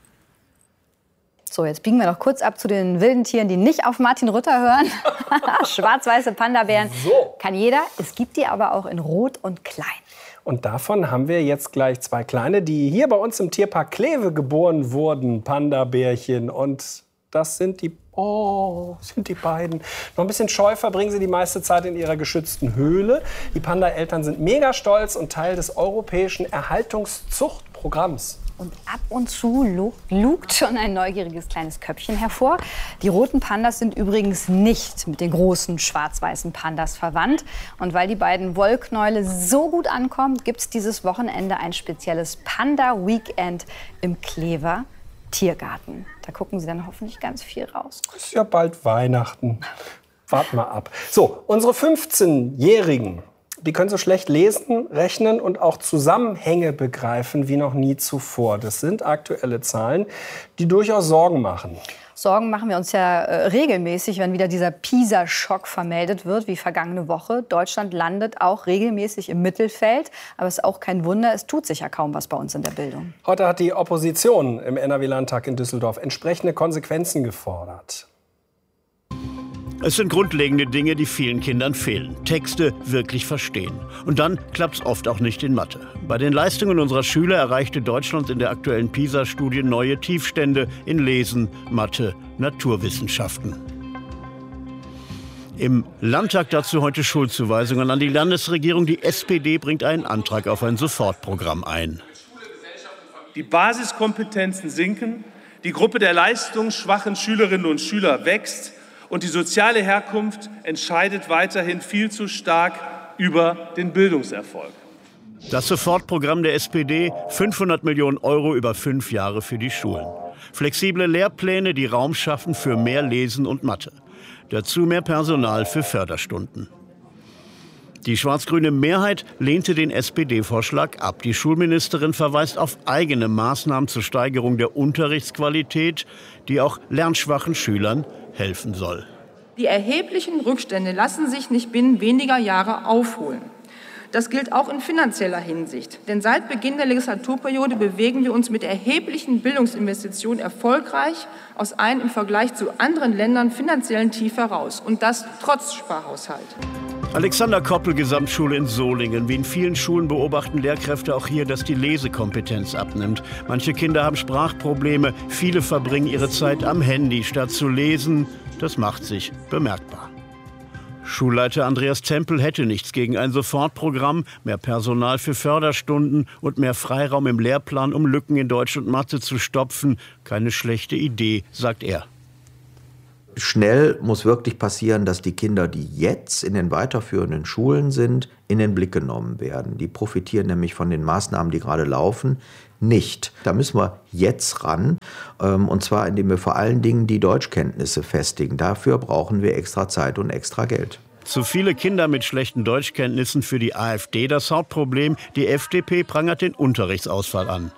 [SPEAKER 3] So, jetzt biegen wir noch kurz ab zu den wilden Tieren, die nicht auf Martin Rütter hören. Schwarz-weiße Panda-Bären kann jeder. Es gibt die aber auch in Rot und Klein.
[SPEAKER 2] Und davon haben wir jetzt gleich 2 kleine, die hier bei uns im Tierpark Kleve geboren wurden. Panda-Bärchen. Und das sind die, sind die beiden. Noch ein bisschen scheu verbringen sie die meiste Zeit in ihrer geschützten Höhle. Die Panda-Eltern sind mega stolz und Teil des europäischen Erhaltungszuchtprogramms.
[SPEAKER 3] Und ab und zu lugt schon ein neugieriges kleines Köpfchen hervor. Die roten Pandas sind übrigens nicht mit den großen schwarz-weißen Pandas verwandt. Und weil die beiden Wollknäule so gut ankommen, gibt es dieses Wochenende ein spezielles Panda-Weekend im Klever Tiergarten. Da gucken Sie dann hoffentlich ganz viel raus.
[SPEAKER 2] Ist ja bald Weihnachten. Warten wir ab. So, unsere 15-Jährigen. Die können so schlecht lesen, rechnen und auch Zusammenhänge begreifen wie noch nie zuvor. Das sind aktuelle Zahlen, die durchaus Sorgen machen.
[SPEAKER 3] Sorgen machen wir uns ja regelmäßig, wenn wieder dieser PISA-Schock vermeldet wird, wie vergangene Woche. Deutschland landet auch regelmäßig im Mittelfeld. Aber es ist auch kein Wunder, es tut sich ja kaum was bei uns in der Bildung.
[SPEAKER 2] Heute hat die Opposition im NRW-Landtag in Düsseldorf entsprechende Konsequenzen gefordert.
[SPEAKER 26] Es sind grundlegende Dinge, die vielen Kindern fehlen. Texte wirklich verstehen. Und dann klappt es oft auch nicht in Mathe. Bei den Leistungen unserer Schüler erreichte Deutschland in der aktuellen PISA-Studie neue Tiefstände in Lesen, Mathe, Naturwissenschaften. Im Landtag dazu heute Schuldzuweisungen an die Landesregierung. Die SPD bringt einen Antrag auf ein Sofortprogramm ein.
[SPEAKER 27] Die Basiskompetenzen sinken, die Gruppe der leistungsschwachen Schülerinnen und Schüler wächst. Und die soziale Herkunft entscheidet weiterhin viel zu stark über den Bildungserfolg.
[SPEAKER 26] Das Sofortprogramm der SPD, 500 Millionen € über 5 Jahre für die Schulen. Flexible Lehrpläne, die Raum schaffen für mehr Lesen und Mathe. Dazu mehr Personal für Förderstunden. Die schwarz-grüne Mehrheit lehnte den SPD-Vorschlag ab. Die Schulministerin verweist auf eigene Maßnahmen zur Steigerung der Unterrichtsqualität, die auch lernschwachen Schülern helfen soll.
[SPEAKER 5] Die erheblichen Rückstände lassen sich nicht binnen weniger Jahre aufholen. Das gilt auch in finanzieller Hinsicht. Denn seit Beginn der Legislaturperiode bewegen wir uns mit erheblichen Bildungsinvestitionen erfolgreich aus einem im Vergleich zu anderen Ländern finanziellen Tief heraus. Und das trotz Sparhaushalt.
[SPEAKER 26] Alexander Koppel, Gesamtschule in Solingen. Wie in vielen Schulen beobachten Lehrkräfte auch hier, dass die Lesekompetenz abnimmt. Manche Kinder haben Sprachprobleme. Viele verbringen ihre Zeit am Handy statt zu lesen. Das macht sich bemerkbar. Schulleiter Andreas Tempel hätte nichts gegen ein Sofortprogramm, mehr Personal für Förderstunden und mehr Freiraum im Lehrplan, um Lücken in Deutsch und Mathe zu stopfen. Keine schlechte Idee, sagt er.
[SPEAKER 7] Schnell muss wirklich passieren, dass die Kinder, die jetzt in den weiterführenden Schulen sind, in den Blick genommen werden. Die profitieren nämlich von den Maßnahmen, die gerade laufen, nicht. Da müssen wir jetzt ran, und zwar indem wir vor allen Dingen die Deutschkenntnisse festigen. Dafür brauchen wir extra Zeit und extra Geld.
[SPEAKER 26] Zu viele Kinder mit schlechten Deutschkenntnissen für die AfD das Hauptproblem. Die FDP prangert den Unterrichtsausfall an.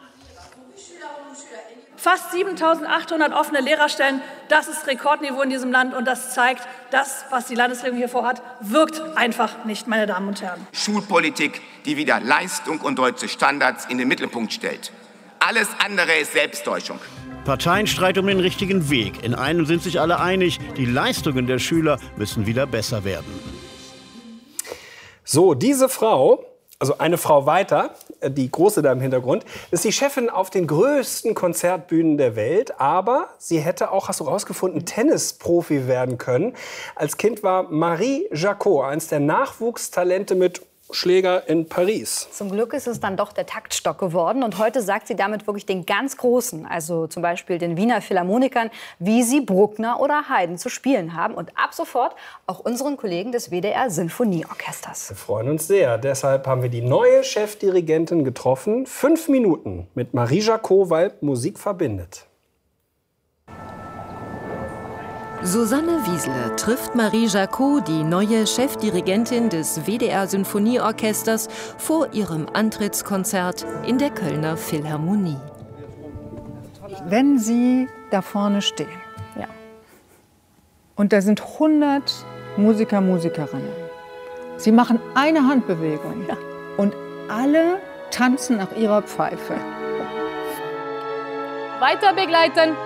[SPEAKER 9] Fast 7.800 offene Lehrerstellen, das ist Rekordniveau in diesem Land und das zeigt, das, was die Landesregierung hier vorhat, wirkt einfach nicht, meine Damen und Herren.
[SPEAKER 10] Schulpolitik, die wieder Leistung und deutsche Standards in den Mittelpunkt stellt. Alles andere ist Selbsttäuschung.
[SPEAKER 26] Parteienstreit um den richtigen Weg. In einem sind sich alle einig, die Leistungen der Schüler müssen wieder besser werden.
[SPEAKER 2] So, diese Frau, also eine Frau weiter, die große da im Hintergrund, ist die Chefin auf den größten Konzertbühnen der Welt. Aber sie hätte auch, hast du rausgefunden, Tennisprofi werden können. Als Kind war Marie Jacot eines der Nachwuchstalente mit Schläger in Paris.
[SPEAKER 3] Zum Glück ist es dann doch der Taktstock geworden. Und heute sagt sie damit wirklich den ganz Großen, also zum Beispiel den Wiener Philharmonikern, wie sie Bruckner oder Haydn zu spielen haben. Und ab sofort auch unseren Kollegen des WDR Sinfonieorchesters.
[SPEAKER 2] Wir freuen uns sehr. Deshalb haben wir die neue Chefdirigentin getroffen. 5 Minuten mit Marie Jacot, weil Musik verbindet.
[SPEAKER 12] Susanne Wiesler trifft Marie Jacot, die neue Chefdirigentin des WDR Sinfonieorchesters, vor ihrem Antrittskonzert in der Kölner Philharmonie.
[SPEAKER 15] Wenn Sie da vorne stehen, ja, und da sind 100 Musiker, Musikerinnen, Sie machen eine Handbewegung, ja, und alle tanzen nach ihrer Pfeife.
[SPEAKER 9] Weiter begleiten.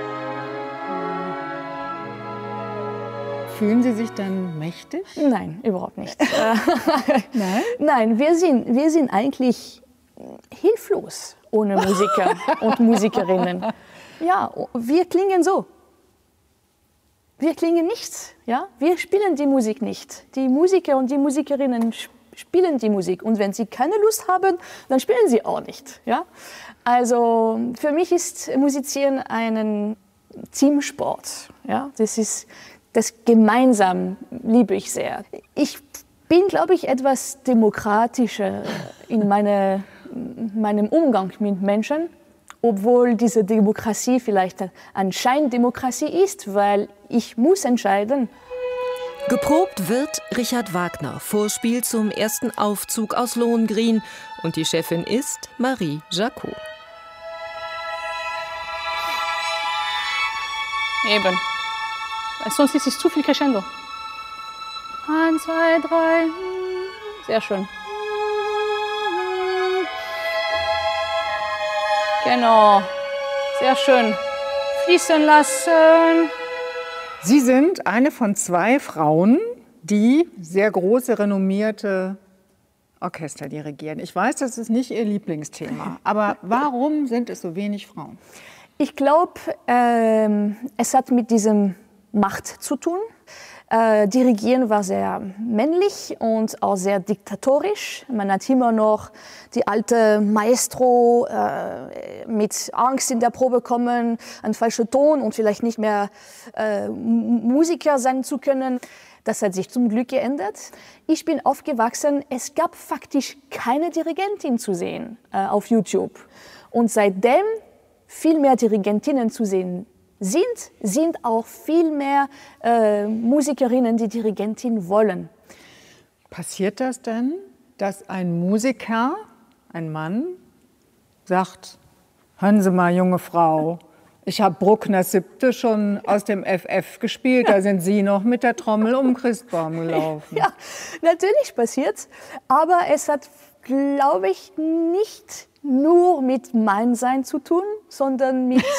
[SPEAKER 15] Fühlen Sie sich dann mächtig?
[SPEAKER 16] Nein, überhaupt nicht.
[SPEAKER 15] Nein?
[SPEAKER 16] Nein, wir sind eigentlich hilflos ohne Musiker und Musikerinnen. Ja, wir klingen so. Wir klingen nichts. Ja? Wir spielen die Musik nicht. Die Musiker und die Musikerinnen spielen die Musik. Und wenn sie keine Lust haben, dann spielen sie auch nicht. Ja? Also für mich ist Musizieren ein Teamsport. Ja? Das gemeinsam liebe ich sehr. Ich bin, glaube ich, etwas demokratischer in meinem Umgang mit Menschen, obwohl diese Demokratie vielleicht eine Scheindemokratie ist, weil ich muss entscheiden.
[SPEAKER 12] Geprobt wird Richard Wagner, Vorspiel zum ersten Aufzug aus Lohengrin. Und die Chefin ist Marie Jacot.
[SPEAKER 9] Eben. Sonst ist es zu viel Crescendo. 1, 2, 3. Sehr schön. Genau. Sehr schön. Fließen lassen.
[SPEAKER 15] Sie sind eine von 2 Frauen, die sehr große, renommierte Orchester dirigieren. Ich weiß, das ist nicht Ihr Lieblingsthema. Aber warum sind es so wenig Frauen?
[SPEAKER 16] Ich glaube, es hat mit diesem Macht zu tun. Dirigieren war sehr männlich und auch sehr diktatorisch. Man hat immer noch die alte Maestro mit Angst in der Probe kommen, einen falschen Ton und vielleicht nicht mehr Musiker sein zu können. Das hat sich zum Glück geändert. Ich bin aufgewachsen, es gab faktisch keine Dirigentin zu sehen auf YouTube. Und seitdem viel mehr Dirigentinnen zu sehen sind auch viel mehr Musikerinnen, die Dirigentin wollen.
[SPEAKER 15] Passiert das denn, dass ein Musiker, ein Mann, sagt, hören Sie mal, junge Frau, ich habe Bruckners 7. schon aus dem FF gespielt, da sind Sie noch mit der Trommel um den Christbaum gelaufen.
[SPEAKER 16] Ja, natürlich passiert's, aber es hat, glaube ich, nicht nur mit Mannsein zu tun, sondern mit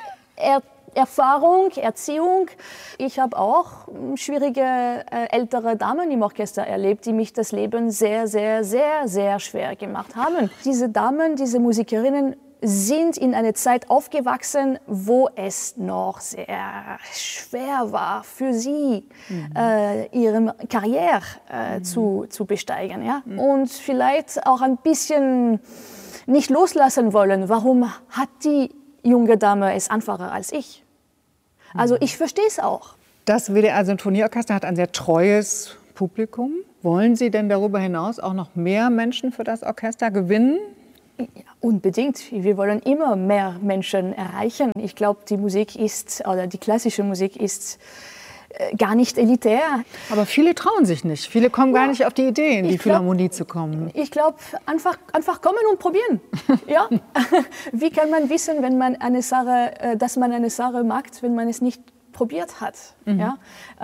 [SPEAKER 16] Erfahrung, Erziehung. Ich habe auch schwierige ältere Damen im Orchester erlebt, die mich das Leben sehr, sehr, sehr, sehr schwer gemacht haben. Diese Damen, diese Musikerinnen sind in einer Zeit aufgewachsen, wo es noch sehr schwer war für sie, ihre Karriere zu besteigen. Ja? Und vielleicht auch ein bisschen nicht loslassen wollen. Warum hat die junge Dame es einfacher als ich? Also ich verstehe es auch.
[SPEAKER 15] Das WDR Sinfonieorchester hat ein sehr treues Publikum. Wollen Sie denn darüber hinaus auch noch mehr Menschen für das Orchester gewinnen?
[SPEAKER 16] Ja, unbedingt. Wir wollen immer mehr Menschen erreichen. Ich glaube, die Musik ist, oder die klassische Musik ist gar nicht elitär.
[SPEAKER 15] Aber viele trauen sich nicht. Viele kommen gar nicht auf die Idee, in die Philharmonie zu kommen.
[SPEAKER 16] Ich glaube, einfach kommen und probieren. Ja? Wie kann man wissen, wenn man eine Sache, dass man eine Sache mag, wenn man es nicht probiert hat? Ja?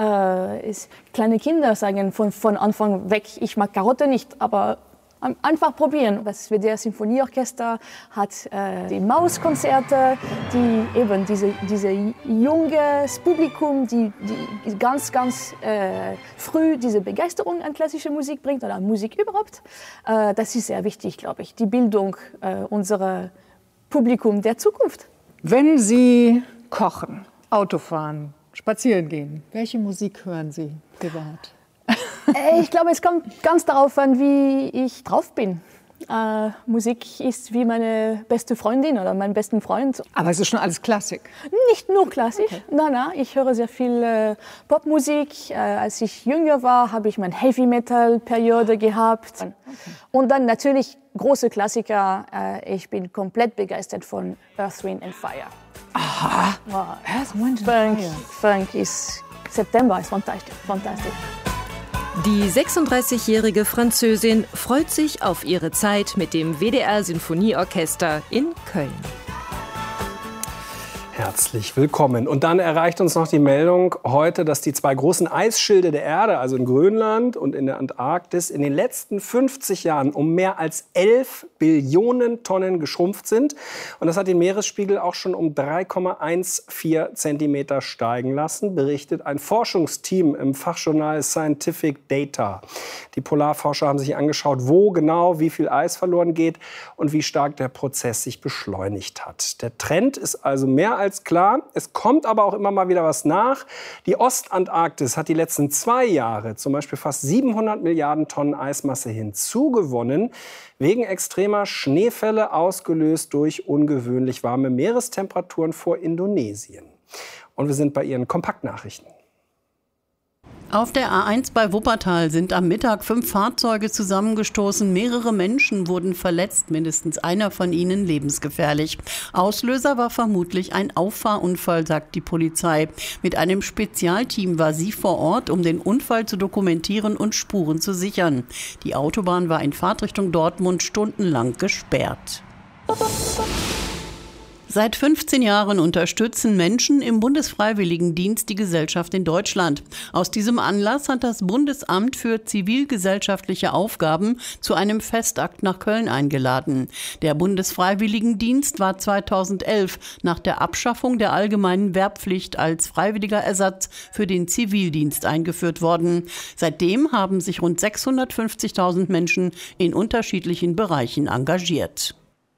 [SPEAKER 16] Kleine Kinder sagen von Anfang weg, ich mag Karotte nicht, aber einfach probieren. Das WDR Sinfonieorchester hat die Mauskonzerte, die eben diese junges Publikum, die ganz, ganz früh diese Begeisterung an klassischer Musik bringt oder an Musik überhaupt. Das ist sehr wichtig, glaube ich, die Bildung unserer Publikum der Zukunft.
[SPEAKER 15] Wenn Sie kochen, Auto fahren, spazieren gehen, welche Musik hören Sie privat?
[SPEAKER 16] Ich glaube, es kommt ganz darauf an, wie ich drauf bin. Musik ist wie meine beste Freundin oder mein besten Freund.
[SPEAKER 15] Aber es ist schon alles Klassik?
[SPEAKER 16] Nicht nur Klassik. Okay. Nein, ich höre sehr viel Popmusik. Als ich jünger war, habe ich meine Heavy-Metal-Periode gehabt. Okay. Und dann natürlich große Klassiker. Ich bin komplett begeistert von Earth, Wind and Fire.
[SPEAKER 15] Aha.
[SPEAKER 16] Wow. Earth, Wind and Fire. Funk ist September, ist fantastisch.
[SPEAKER 12] Die 36-jährige Französin freut sich auf ihre Zeit mit dem WDR Sinfonieorchester in Köln.
[SPEAKER 2] Herzlich willkommen. Und dann erreicht uns noch die Meldung heute, dass die 2 großen Eisschilde der Erde, also in Grönland und in der Antarktis, in den letzten 50 Jahren um mehr als 11 Billionen Tonnen geschrumpft sind. Und das hat den Meeresspiegel auch schon um 3,14 Zentimeter steigen lassen, berichtet ein Forschungsteam im Fachjournal Scientific Data. Die Polarforscher haben sich angeschaut, wo genau wie viel Eis verloren geht und wie stark der Prozess sich beschleunigt hat. Der Trend ist also mehr als klar. Es kommt aber auch immer mal wieder was nach. Die Ostantarktis hat die letzten 2 Jahre zum Beispiel fast 700 Milliarden Tonnen Eismasse hinzugewonnen, wegen extremer Schneefälle, ausgelöst durch ungewöhnlich warme Meerestemperaturen vor Indonesien. Und wir sind bei Ihren Kompaktnachrichten.
[SPEAKER 11] Auf der A1 bei Wuppertal sind am Mittag 5 Fahrzeuge zusammengestoßen. Mehrere Menschen wurden verletzt, mindestens einer von ihnen lebensgefährlich. Auslöser war vermutlich ein Auffahrunfall, sagt die Polizei. Mit einem Spezialteam war sie vor Ort, um den Unfall zu dokumentieren und Spuren zu sichern. Die Autobahn war in Fahrtrichtung Dortmund stundenlang gesperrt. Seit 15 Jahren unterstützen Menschen im Bundesfreiwilligendienst die Gesellschaft in Deutschland. Aus diesem Anlass hat das Bundesamt für zivilgesellschaftliche Aufgaben zu einem Festakt nach Köln eingeladen. Der Bundesfreiwilligendienst war 2011 nach der Abschaffung der allgemeinen Wehrpflicht als freiwilliger Ersatz für den Zivildienst eingeführt worden. Seitdem haben sich rund 650.000 Menschen in unterschiedlichen Bereichen engagiert.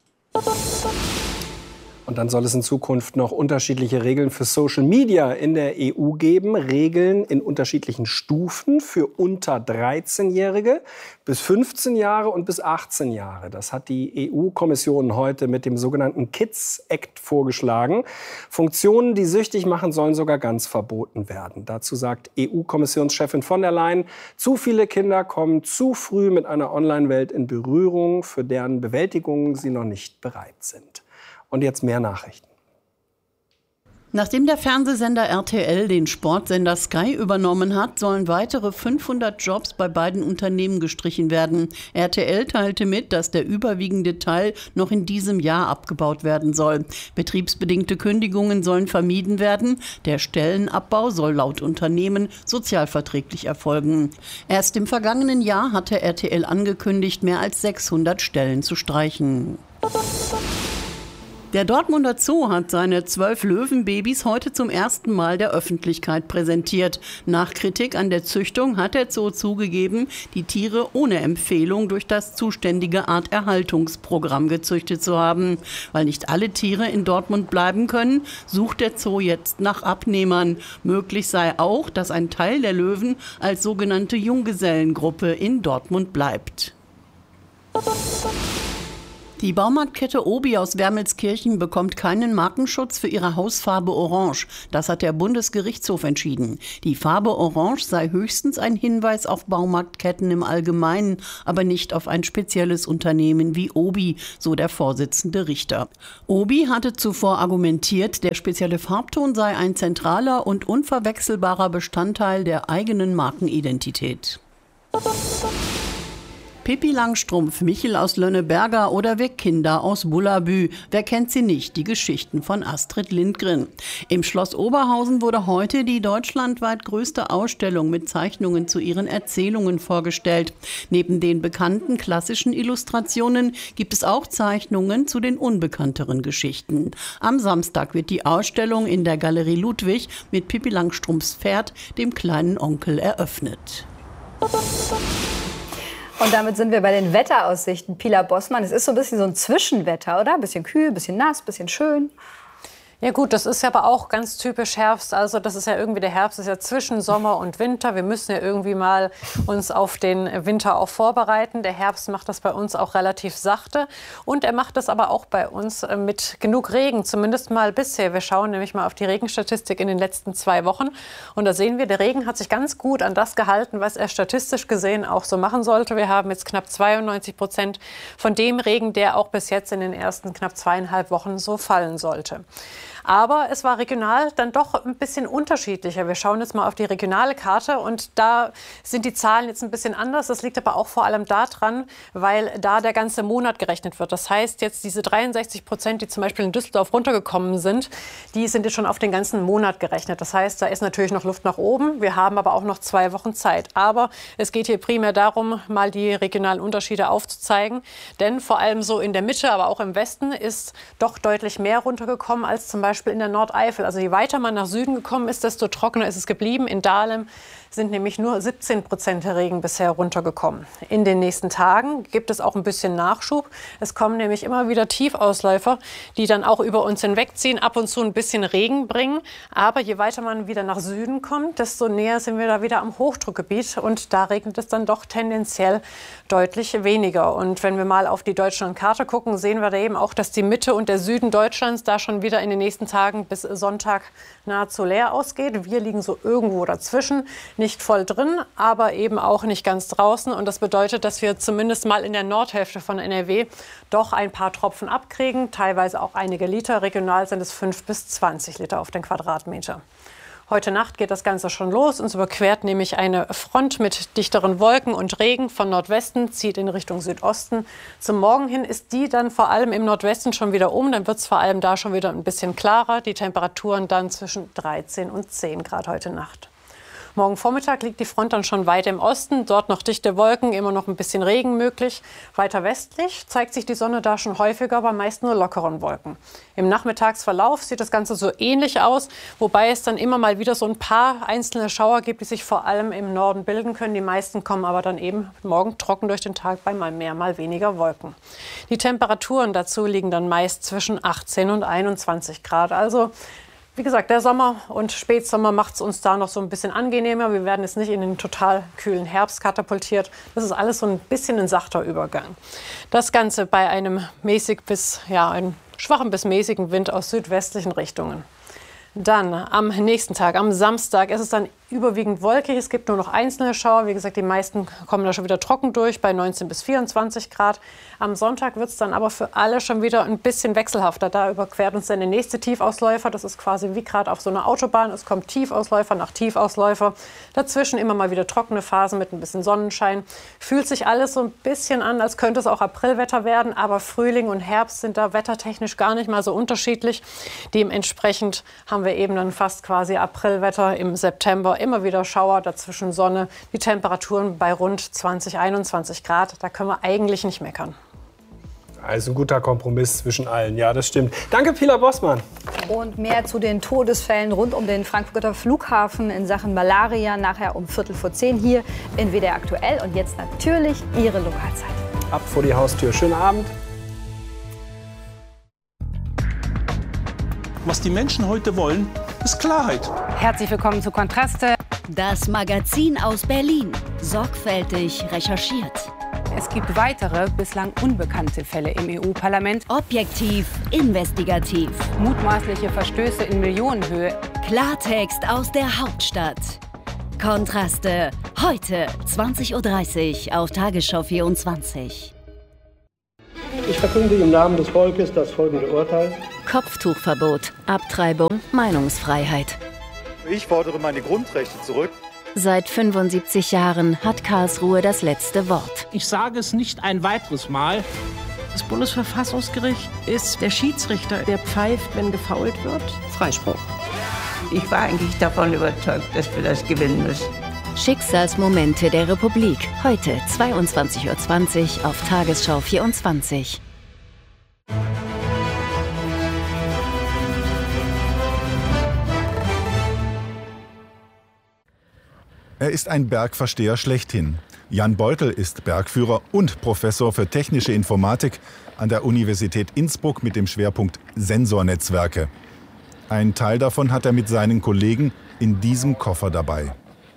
[SPEAKER 2] Und dann soll es in Zukunft noch unterschiedliche Regeln für Social Media in der EU geben. Regeln in unterschiedlichen Stufen für unter 13-Jährige, bis 15 Jahre und bis 18 Jahre. Das hat die EU-Kommission heute mit dem sogenannten Kids Act vorgeschlagen. Funktionen, die süchtig machen, sollen sogar ganz verboten werden. Dazu sagt EU-Kommissionschefin von der Leyen, zu viele Kinder kommen zu früh mit einer Online-Welt in Berührung, für deren Bewältigung sie noch nicht bereit sind. Und jetzt mehr Nachrichten.
[SPEAKER 11] Nachdem der Fernsehsender RTL den Sportsender Sky übernommen hat, sollen weitere 500 Jobs bei beiden Unternehmen gestrichen werden. RTL teilte mit, dass der überwiegende Teil noch in diesem Jahr abgebaut werden soll. Betriebsbedingte Kündigungen sollen vermieden werden. Der Stellenabbau soll laut Unternehmen sozialverträglich erfolgen. Erst im vergangenen Jahr hatte RTL angekündigt, mehr als 600 Stellen zu streichen. Der Dortmunder Zoo hat seine 12 Löwenbabys heute zum ersten Mal der Öffentlichkeit präsentiert. Nach Kritik an der Züchtung hat der Zoo zugegeben, die Tiere ohne Empfehlung durch das zuständige Arterhaltungsprogramm gezüchtet zu haben. Weil nicht alle Tiere in Dortmund bleiben können, sucht der Zoo jetzt nach Abnehmern. Möglich sei auch, dass ein Teil der Löwen als sogenannte Junggesellengruppe in Dortmund bleibt. Die Baumarktkette Obi aus Wermelskirchen bekommt keinen Markenschutz für ihre Hausfarbe Orange. Das hat der Bundesgerichtshof entschieden. Die Farbe Orange sei höchstens ein Hinweis auf Baumarktketten im Allgemeinen, aber nicht auf ein spezielles Unternehmen wie Obi, so der Vorsitzende Richter. Obi hatte zuvor argumentiert, der spezielle Farbton sei ein zentraler und unverwechselbarer Bestandteil der eigenen Markenidentität. Pippi Langstrumpf, Michel aus Lönneberger oder wir Kinder aus Bullabü. Wer kennt sie nicht? Die Geschichten von Astrid Lindgren. Im Schloss Oberhausen wurde heute die deutschlandweit größte Ausstellung mit Zeichnungen zu ihren Erzählungen vorgestellt. Neben den bekannten klassischen Illustrationen gibt es auch Zeichnungen zu den unbekannteren Geschichten. Am Samstag wird die Ausstellung in der Galerie Ludwig mit Pippi Langstrumpfs Pferd, dem kleinen Onkel, eröffnet.
[SPEAKER 3] Und damit sind wir bei den Wetteraussichten. Pilar Bossmann, es ist so ein bisschen so ein Zwischenwetter, oder? Ein bisschen kühl, ein bisschen nass, ein bisschen schön.
[SPEAKER 13] Ja gut, das ist ja aber auch ganz typisch Herbst. Also das ist ja irgendwie, der Herbst ist ja zwischen Sommer und Winter. Wir müssen ja irgendwie mal uns auf den Winter auch vorbereiten. Der Herbst macht das bei uns auch relativ sachte. Und er macht das aber auch bei uns mit genug Regen, zumindest mal bisher. Wir schauen nämlich mal auf die Regenstatistik in den letzten 2 Wochen. Und da sehen wir, der Regen hat sich ganz gut an das gehalten, was er statistisch gesehen auch so machen sollte. Wir haben jetzt knapp 92% von dem Regen, der auch bis jetzt in den ersten knapp 2,5 Wochen so fallen sollte. Aber es war regional dann doch ein bisschen unterschiedlicher. Wir schauen jetzt mal auf die regionale Karte und da sind die Zahlen jetzt ein bisschen anders. Das liegt aber auch vor allem daran, weil da der ganze Monat gerechnet wird. Das heißt, jetzt diese 63%, die zum Beispiel in Düsseldorf runtergekommen sind, die sind jetzt schon auf den ganzen Monat gerechnet. Das heißt, da ist natürlich noch Luft nach oben. Wir haben aber auch noch 2 Wochen Zeit. Aber es geht hier primär darum, mal die regionalen Unterschiede aufzuzeigen. Denn vor allem so in der Mitte, aber auch im Westen ist doch deutlich mehr runtergekommen als zum Beispiel in der Nordeifel. Also je weiter man nach Süden gekommen ist, desto trockener ist es geblieben. In Dahlem sind nämlich nur 17% der Regen bisher runtergekommen. In den nächsten Tagen gibt es auch ein bisschen Nachschub. Es kommen nämlich immer wieder Tiefausläufer, die dann auch über uns hinwegziehen, ab und zu ein bisschen Regen bringen. Aber je weiter man wieder nach Süden kommt, desto näher sind wir da wieder am Hochdruckgebiet. Und da regnet es dann doch tendenziell deutlich weniger. Und wenn wir mal auf die Deutschlandkarte gucken, sehen wir da eben auch, dass die Mitte und der Süden Deutschlands da schon wieder in den nächsten Tagen bis Sonntag nahezu leer ausgeht. Wir liegen so irgendwo dazwischen. Nicht voll drin, aber eben auch nicht ganz draußen. Und das bedeutet, dass wir zumindest mal in der Nordhälfte von NRW doch ein paar Tropfen abkriegen, teilweise auch einige Liter. Regional sind es 5 bis 20 Liter auf den Quadratmeter. Heute Nacht geht das Ganze schon los. Uns überquert nämlich eine Front mit dichteren Wolken und Regen von Nordwesten, zieht in Richtung Südosten. Zum Morgen hin ist die dann vor allem im Nordwesten schon wieder Dann wird es vor allem da schon wieder ein bisschen klarer. Die Temperaturen dann zwischen 13 und 10 Grad heute Nacht. Morgen Vormittag liegt die Front dann schon weit im Osten. Dort noch dichte Wolken, immer noch ein bisschen Regen möglich. Weiter westlich zeigt sich die Sonne da schon häufiger, aber meist nur lockeren Wolken. Im Nachmittagsverlauf sieht das Ganze so ähnlich aus, wobei es dann immer mal wieder so ein paar einzelne Schauer gibt, die sich vor allem im Norden bilden können. Die meisten kommen aber dann eben morgen trocken durch den Tag bei mal mehr, mal weniger Wolken. Die Temperaturen dazu liegen dann meist zwischen 18 und 21 Grad. Also wie gesagt, der Sommer und Spätsommer macht es uns da noch so ein bisschen angenehmer. Wir werden jetzt nicht in den total kühlen Herbst katapultiert. Das ist alles so ein bisschen ein sachter Übergang. Das Ganze bei einem einem schwachen bis mäßigen Wind aus südwestlichen Richtungen. Dann am nächsten Tag, am Samstag, ist es dann überwiegend wolkig. Es gibt nur noch einzelne Schauer. Wie gesagt, die meisten kommen da schon wieder trocken durch bei 19 bis 24 Grad. Am Sonntag wird es dann aber für alle schon wieder ein bisschen wechselhafter. Da überquert uns dann der nächste Tiefausläufer. Das ist quasi wie gerade auf so einer Autobahn. Es kommt Tiefausläufer nach Tiefausläufer. Dazwischen immer mal wieder trockene Phasen mit ein bisschen Sonnenschein. Fühlt sich alles so ein bisschen an, als könnte es auch Aprilwetter werden. Aber Frühling und Herbst sind da wettertechnisch gar nicht mal so unterschiedlich. Dementsprechend haben wir eben dann fast quasi Aprilwetter im September. Immer wieder Schauer, dazwischen Sonne. Die Temperaturen bei rund 20, 21 Grad. Da können wir eigentlich nicht meckern.
[SPEAKER 2] Also ein guter Kompromiss zwischen allen. Ja, das stimmt. Danke, Pilar Bossmann.
[SPEAKER 3] Und mehr zu den Todesfällen rund um den Frankfurter Flughafen in Sachen Malaria nachher um 9:45 hier in WDR aktuell. Und jetzt natürlich Ihre Lokalzeit.
[SPEAKER 2] Ab vor die Haustür. Schönen Abend.
[SPEAKER 14] Was die Menschen heute wollen, ist Klarheit.
[SPEAKER 17] Herzlich willkommen zu Kontraste. Das Magazin aus Berlin. Sorgfältig recherchiert. Es gibt weitere, bislang unbekannte Fälle im EU-Parlament. Objektiv, investigativ. Mutmaßliche Verstöße in Millionenhöhe. Klartext aus der Hauptstadt. Kontraste. Heute 20:30 Uhr auf Tagesschau 24.
[SPEAKER 18] Ich verkünde im Namen des Volkes das folgende Urteil.
[SPEAKER 17] Kopftuchverbot, Abtreibung, Meinungsfreiheit.
[SPEAKER 19] Ich fordere meine Grundrechte zurück.
[SPEAKER 17] Seit 75 Jahren hat Karlsruhe das letzte Wort.
[SPEAKER 20] Ich sage es nicht ein weiteres Mal. Das Bundesverfassungsgericht ist der Schiedsrichter, der pfeift, wenn gefoult wird. Freispruch.
[SPEAKER 4] Ich war eigentlich davon überzeugt, dass wir das gewinnen müssen.
[SPEAKER 17] Schicksalsmomente der Republik. Heute 22:20 Uhr auf Tagesschau 24.
[SPEAKER 21] Er ist ein Bergversteher schlechthin. Jan Beutel ist Bergführer und Professor für technische Informatik an der Universität Innsbruck mit dem Schwerpunkt Sensornetzwerke. Ein Teil davon hat er mit seinen Kollegen in diesem Koffer dabei.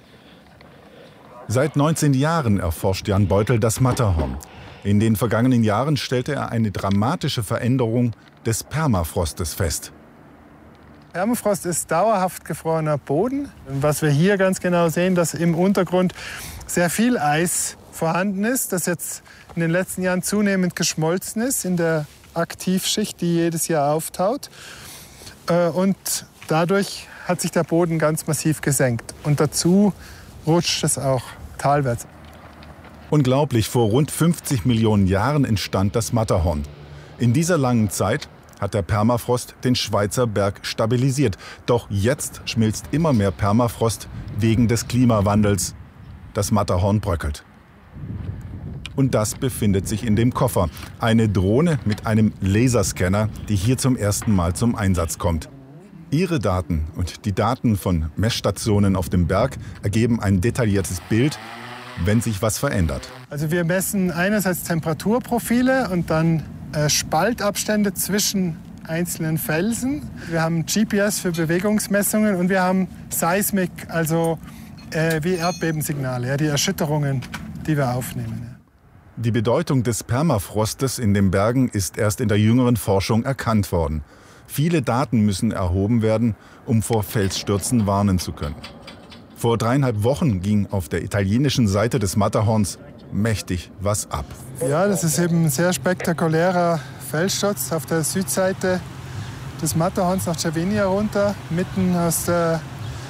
[SPEAKER 21] Seit 19 Jahren erforscht Jan Beutel das Matterhorn. In den vergangenen Jahren stellte er eine dramatische Veränderung des Permafrostes fest.
[SPEAKER 23] Permafrost ist dauerhaft gefrorener Boden. Was wir hier ganz genau sehen, dass im Untergrund sehr viel Eis vorhanden ist, das jetzt in den letzten Jahren zunehmend geschmolzen ist in der Aktivschicht, die jedes Jahr auftaut. Und dadurch hat sich der Boden ganz massiv gesenkt. Und dazu rutscht es auch talwärts.
[SPEAKER 21] Unglaublich, vor rund 50 Millionen Jahren entstand das Matterhorn. In dieser langen Zeit hat der Permafrost den Schweizer Berg stabilisiert. Doch jetzt schmilzt immer mehr Permafrost wegen des Klimawandels. Das Matterhorn bröckelt. Und das befindet sich in dem Koffer. Eine Drohne mit einem Laserscanner, die hier zum ersten Mal zum Einsatz kommt. Ihre Daten und die Daten von Messstationen auf dem Berg ergeben ein detailliertes Bild, wenn sich was verändert.
[SPEAKER 23] Also wir messen einerseits Temperaturprofile und dann Spaltabstände zwischen einzelnen Felsen. Wir haben GPS für Bewegungsmessungen und wir haben Seismik, also wie Erdbebensignale, die Erschütterungen, die wir aufnehmen.
[SPEAKER 21] Die Bedeutung des Permafrostes in den Bergen ist erst in der jüngeren Forschung erkannt worden. Viele Daten müssen erhoben werden, um vor Felsstürzen warnen zu können. Vor 3,5 Wochen ging auf der italienischen Seite des Matterhorns mächtig was ab.
[SPEAKER 23] Ja, das ist eben ein sehr spektakulärer Felssturz auf der Südseite des Matterhorns nach Cervinia runter, mitten aus der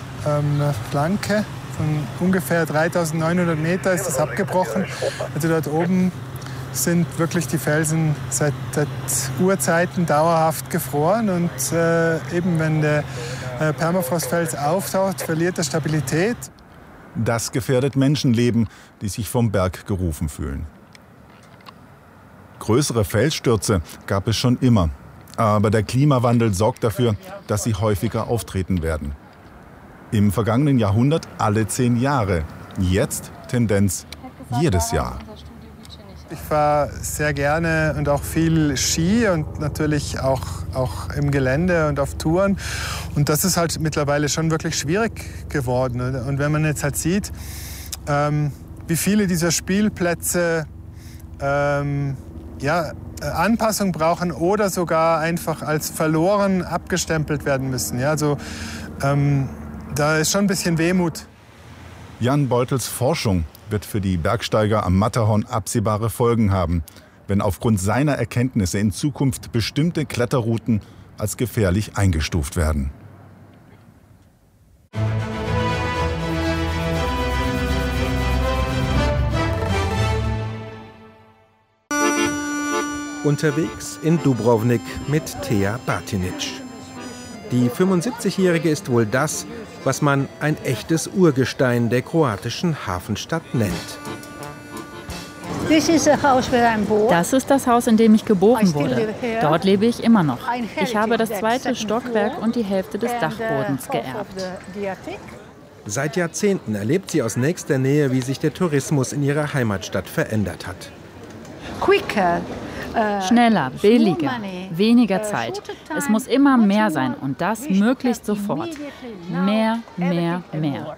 [SPEAKER 23] Flanke. Von ungefähr 3.900 Meter ist das abgebrochen. Also dort oben sind wirklich die Felsen seit Urzeiten dauerhaft gefroren. Und eben wenn der Permafrostfels auftaucht, verliert er Stabilität.
[SPEAKER 21] Das gefährdet Menschenleben, die sich vom Berg gerufen fühlen. Größere Felsstürze gab es schon immer. Aber der Klimawandel sorgt dafür, dass sie häufiger auftreten werden. Im vergangenen Jahrhundert alle 10 Jahre. Jetzt Tendenz jedes Jahr.
[SPEAKER 23] Ich fahre sehr gerne und auch viel Ski und natürlich auch im Gelände und auf Touren. Und das ist halt mittlerweile schon wirklich schwierig geworden. Und wenn man jetzt halt sieht, wie viele dieser Spielplätze Anpassung brauchen oder sogar einfach als verloren abgestempelt werden müssen. Ja, also Da ist schon ein bisschen Wehmut.
[SPEAKER 21] Jan Beutels Forschung wird für die Bergsteiger am Matterhorn absehbare Folgen haben, wenn aufgrund seiner Erkenntnisse in Zukunft bestimmte Kletterrouten als gefährlich eingestuft werden.
[SPEAKER 1] Unterwegs in Dubrovnik mit Thea Batinic. Die 75-Jährige ist wohl das, was man ein echtes Urgestein der kroatischen Hafenstadt nennt.
[SPEAKER 6] Das ist das Haus, in dem ich geboren wurde. Dort lebe ich immer noch. Ich habe das 2. Stockwerk und die Hälfte des Dachbodens geerbt.
[SPEAKER 1] Seit Jahrzehnten erlebt sie aus nächster Nähe, wie sich der Tourismus in ihrer Heimatstadt verändert hat.
[SPEAKER 6] Schneller, billiger, weniger Zeit. Es muss immer mehr sein und das möglichst sofort. Mehr, mehr, mehr.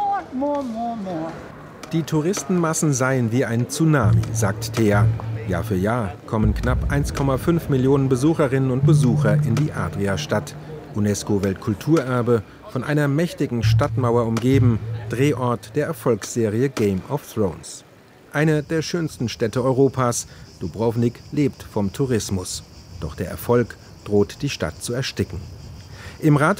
[SPEAKER 1] Die Touristenmassen seien wie ein Tsunami, sagt Thea. Jahr für Jahr kommen knapp 1,5 Millionen Besucherinnen und Besucher in die Adriastadt. UNESCO-Weltkulturerbe, von einer mächtigen Stadtmauer umgeben, Drehort der Erfolgsserie Game of Thrones. Eine der schönsten Städte Europas, Dubrovnik lebt vom Tourismus. Doch der Erfolg droht die Stadt zu ersticken. Im Rat